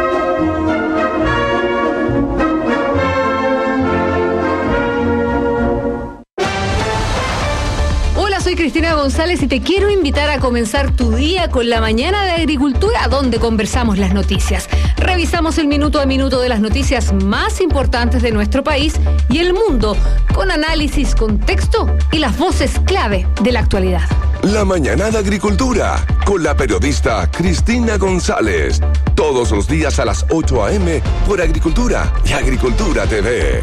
Soy Cristina González y te quiero invitar a comenzar tu día con la mañana de agricultura, donde conversamos las noticias. Revisamos el minuto a minuto de las noticias más importantes de nuestro país y el mundo, con análisis, contexto y las voces clave de la actualidad. La mañana de agricultura, con la periodista Cristina González. Todos los días a las 8 a.m. por Agricultura y Agricultura TV.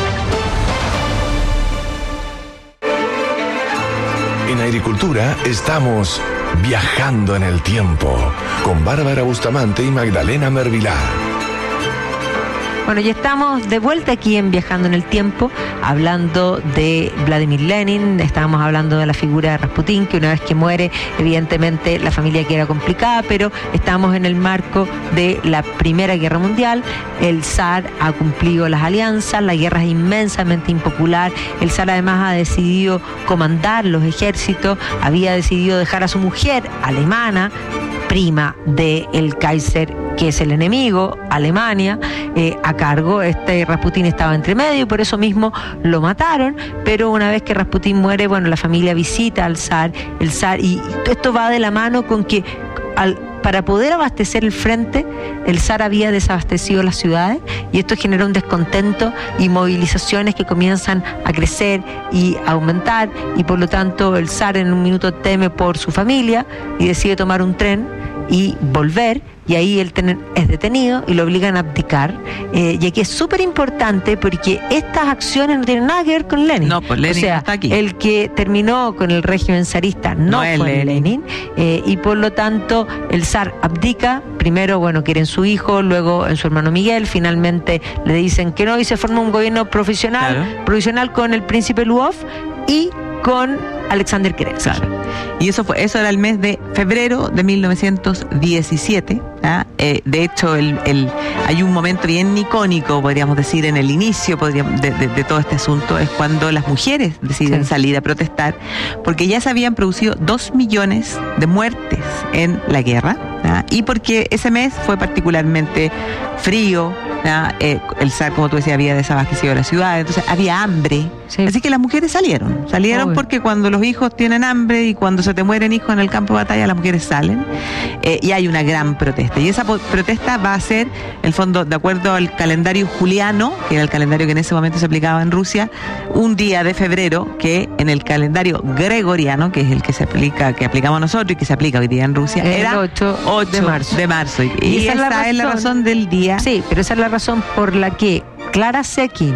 En Agricultura estamos viajando en el tiempo con Bárbara Bustamante y Magdalena Mervilá. Bueno, ya estamos de vuelta aquí en Viajando en el Tiempo, hablando de Vladimir Lenin. Estábamos hablando de la figura de Rasputín, que una vez que muere, evidentemente la familia queda complicada, pero estamos en el marco de la Primera Guerra Mundial. El zar ha cumplido las alianzas, la guerra es inmensamente impopular. El zar además ha decidido comandar los ejércitos, había decidido dejar a su mujer alemana, prima del Kaiser, que es el enemigo, Alemania, a cargo. Rasputín estaba entre medio y por eso mismo lo mataron, pero una vez que Rasputín muere, bueno, la familia visita al zar, y esto va de la mano con que para poder abastecer el frente, el zar había desabastecido las ciudades, y esto generó un descontento y movilizaciones que comienzan a crecer y a aumentar, y por lo tanto el zar en un minuto teme por su familia y decide tomar un tren y volver, y ahí el tren es detenido y lo obligan a abdicar, y aquí es súper importante porque estas acciones no tienen nada que ver con Lenin. No, pues Lenin, o sea, no está aquí. El que terminó con el régimen zarista no fue Lenin, y por lo tanto el zar abdica. Primero, bueno, quieren su hijo, luego en su hermano Miguel, finalmente le dicen que no, y se forma un gobierno provisional con el príncipe Lvov y con Alexander Kerensky. Claro. Y eso era el mes de febrero de 1917. De hecho, hay un momento bien icónico, podríamos decir, en el inicio de todo este asunto, es cuando las mujeres deciden salir a protestar, porque ya se habían producido 2 millones de muertes en la guerra, y porque ese mes fue particularmente frío. El zar, como tú decías, había desabastecido la ciudad, entonces había hambre. Sí. Así que las mujeres salieron Obvio. Porque cuando los hijos tienen hambre y cuando se te mueren hijos en el campo de batalla, las mujeres salen, y hay una gran protesta. Y esa protesta va a ser, en el fondo, de acuerdo al calendario juliano, que era el calendario que en ese momento se aplicaba en Rusia, un día de febrero, que en el calendario gregoriano, que es el que se aplica, que aplicamos nosotros y que se aplica hoy día en Rusia, era el 8 de marzo. Y esa es la razón del día. Sí, pero esa es la razón por la que Clara Zetkin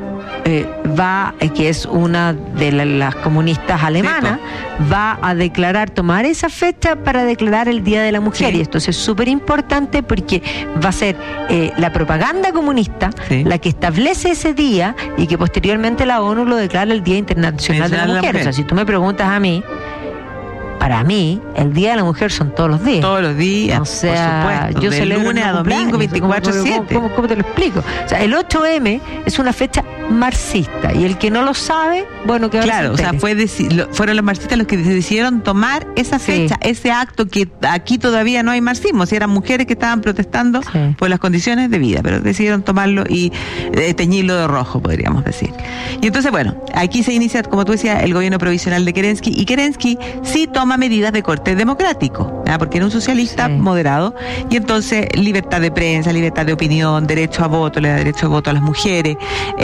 que es una de las comunistas alemanas, va a tomar esa fecha para declarar el Día de la Mujer. Sí. Y esto es súper importante porque va a ser la propaganda comunista la que establece ese día y que posteriormente la ONU lo declara el Día Internacional de la Mujer. O sea, si tú me preguntas a mí, para mí, el Día de la Mujer son todos los días. Todos los días, o sea, por supuesto. Yo de celebro lunes a domingo, 24/7. ¿Cómo te lo explico? O sea, el 8M es una fecha marxista y el que no lo sabe, bueno, que claro, o sea, fueron los marxistas los que decidieron tomar esa fecha, ese acto que aquí todavía no hay marxismo, si eran mujeres que estaban protestando por las condiciones de vida, pero decidieron tomarlo y teñirlo de rojo, podríamos decir. Y entonces, bueno, aquí se inicia, como tú decías, el gobierno provisional de Kerensky, y Kerensky sí toma medidas de corte democrático, porque era un socialista moderado, y entonces libertad de prensa, libertad de opinión, derecho a voto, le da derecho a voto a las mujeres,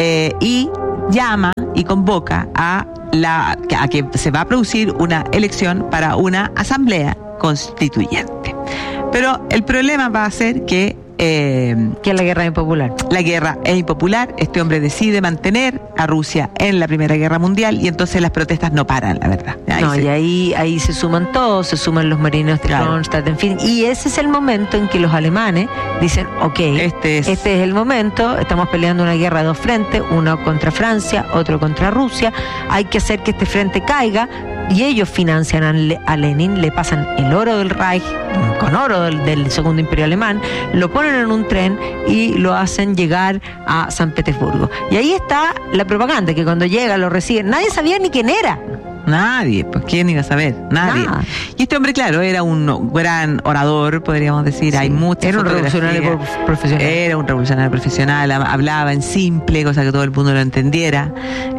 y llama y convoca a que se va a producir una elección para una asamblea constituyente. Pero el problema va a ser que la guerra es impopular. La guerra es impopular. Este hombre decide mantener a Rusia en la Primera Guerra Mundial y entonces las protestas no paran, la verdad. Y ahí se suman todos, se suman los marinos de Kronstadt, en fin. Y ese es el momento en que los alemanes dicen, ok, este es el momento, estamos peleando una guerra de dos frentes, uno contra Francia, otro contra Rusia, hay que hacer que este frente caiga. Y ellos financian a Lenin, le pasan el oro del Reich, con oro del Segundo Imperio Alemán, lo ponen en un tren y lo hacen llegar a San Petersburgo. Y ahí está la propaganda, que cuando llega lo reciben. Nadie sabía ni quién era. Nadie, pues ¿quién iba a saber? Nadie. Y este hombre, claro, era un gran orador, podríamos decir. Hay muchas Era un revolucionario profesional. Era un revolucionario profesional, hablaba en simple, cosa que todo el mundo lo entendiera.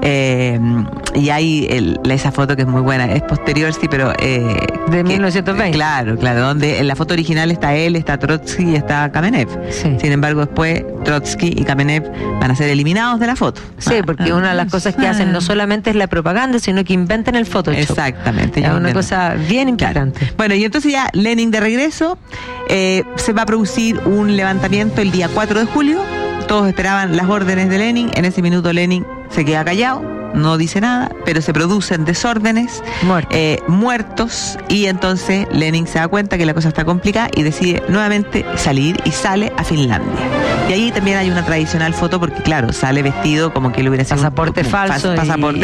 Y hay esa foto que es muy buena, es posterior, sí, pero... de 1920. Claro, donde en la foto original está él, está Trotsky y está Kamenev. Sí. Sin embargo, después Trotsky y Kamenev van a ser eliminados de la foto. Sí, porque una de las cosas que hacen no solamente es la propaganda, sino que inventan el Photoshop. Exactamente. Es una cosa bien importante. Claro. Bueno, y entonces ya Lenin de regreso, se va a producir un levantamiento el día 4 de julio. Todos esperaban las órdenes de Lenin. En ese minuto Lenin se queda callado, no dice nada, pero se producen desórdenes, muertos, y entonces Lenin se da cuenta que la cosa está complicada y decide nuevamente salir y sale a Finlandia. Y ahí también hay una tradicional foto porque, claro, sale vestido como que le hubiera sido pasaporte falso,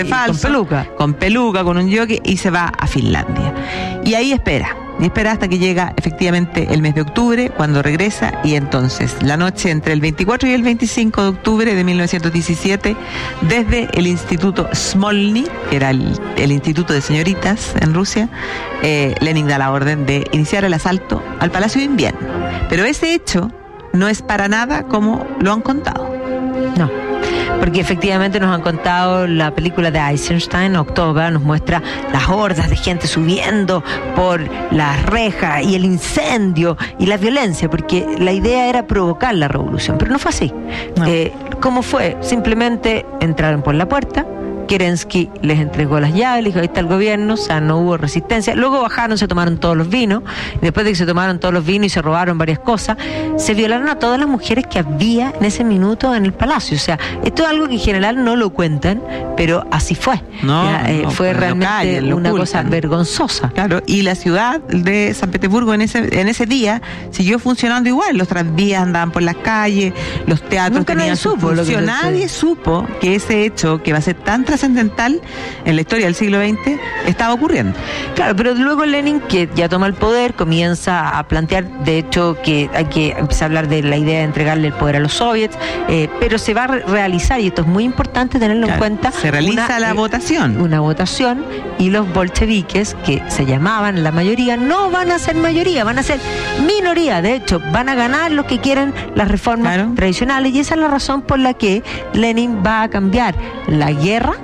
con peluca, con un jockey, y se va a Finlandia. Y ahí espera hasta que llega efectivamente el mes de octubre, cuando regresa, y entonces la noche entre el 24 y el 25 de octubre de 1917, desde el Instituto Smolny, que era el Instituto de Señoritas en Rusia, Lenin da la orden de iniciar el asalto al Palacio de Invierno. Pero ese hecho no es para nada como lo han contado. No, porque efectivamente nos han contado la película de Eisenstein, October, nos muestra las hordas de gente subiendo por las rejas y el incendio y la violencia, porque la idea era provocar la revolución, pero no fue así. No. ¿Cómo fue? Simplemente entraron por la puerta, Kerensky les entregó las llaves, les dijo, ahí está el gobierno, o sea, no hubo resistencia. Luego bajaron, se tomaron todos los vinos, y después de que se tomaron todos los vinos y se robaron varias cosas, se violaron a todas las mujeres que había en ese minuto en el palacio. O sea, esto es algo que en general no lo cuentan, pero así fue. Fue realmente una cosa vergonzosa. Claro, y la ciudad de San Petersburgo en ese día siguió funcionando igual. Los tranvías andaban por las calles, los teatros tenían su función. Nadie supo que ese hecho, que va a ser tan trascendental en la historia del siglo XX, estaba ocurriendo. Claro, pero luego Lenin, que ya toma el poder, comienza a plantear, de hecho, que hay que empezar a hablar de la idea de entregarle el poder a los soviets, pero se va a realizar, y esto es muy importante tenerlo en cuenta. Se realiza la votación. Una votación, y los bolcheviques, que se llamaban la mayoría, no van a ser mayoría, van a ser minoría. De hecho, van a ganar los que quieren las reformas tradicionales, y esa es la razón por la que Lenin va a cambiar la guerra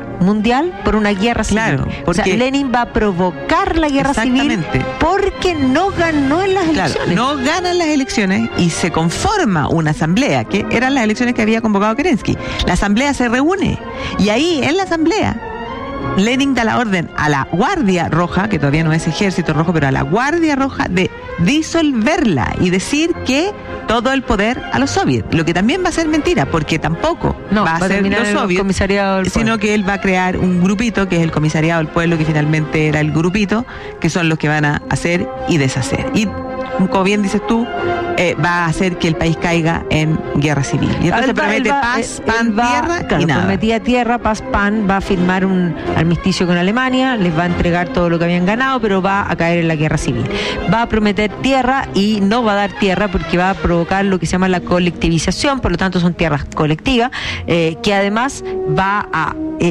mundial por una guerra civil. Claro, porque o sea, Lenin va a provocar la guerra civil porque no ganó en las elecciones. No ganan las elecciones y se conforma una asamblea, que eran las elecciones que había convocado Kerensky. La asamblea se reúne y ahí en la asamblea Lenin da la orden a la Guardia Roja, que todavía no es Ejército Rojo, pero a la Guardia Roja de disolverla y decir que todo el poder a los soviets, lo que también va a ser mentira, porque tampoco va a ser los soviets, sino que él va a crear un grupito, que es el Comisariado del Pueblo, que finalmente era el grupito, que son los que van a hacer y deshacer. Y como bien dices tú, va a hacer que el país caiga en guerra civil. Y entonces promete paz, pan, tierra y nada. Prometía tierra, paz, pan, va a firmar un armisticio con Alemania, les va a entregar todo lo que habían ganado, pero va a caer en la guerra civil. Va a prometer tierra y no va a dar tierra porque va a provocar lo que se llama la colectivización, por lo tanto son tierras colectivas, que además va a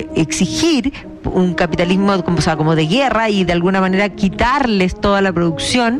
exigir un capitalismo como de guerra y de alguna manera quitarles toda la producción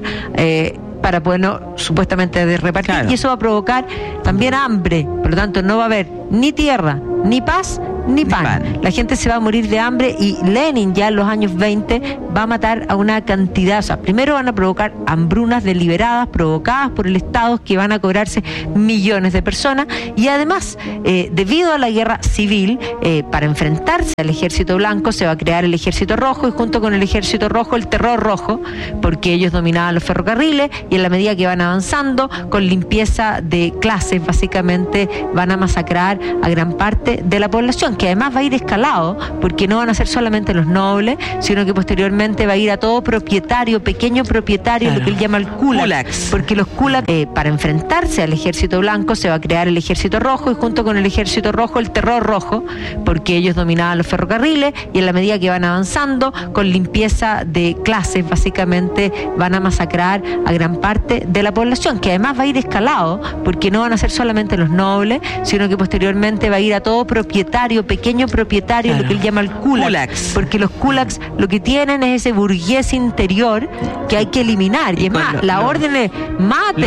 para poder supuestamente repartir, claro. Y eso va a provocar también hambre, por lo tanto no va a haber ni tierra, ni paz, ni pan. La gente se va a morir de hambre y Lenin ya en los años 20 va a matar a una cantidad, o sea, primero van a provocar hambrunas deliberadas provocadas por el Estado que van a cobrarse millones de personas y además, debido a la guerra civil, para enfrentarse al ejército blanco se va a crear el ejército rojo y junto con el ejército rojo el terror rojo, porque ellos dominaban los ferrocarriles y en la medida que van avanzando con limpieza de clases básicamente van a masacrar a gran parte de la población, que además va a ir escalado, porque no van a ser solamente los nobles, sino que posteriormente va a ir a todo propietario, pequeño propietario, claro. Lo que él llama el kulaks, porque los kulaks, para enfrentarse al ejército blanco se va a crear el ejército rojo y junto con el ejército rojo el terror rojo, porque ellos dominaban los ferrocarriles y en la medida que van avanzando con limpieza de clases básicamente van a masacrar a gran parte de la población, que además va a ir escalado, porque no van a ser solamente los nobles, sino que posteriormente va a ir a todo propietario, pequeño propietario, claro. Lo que él llama el kulaks, porque los kulaks lo que tienen es ese burgués interior que hay que eliminar, y es más, la orden es mate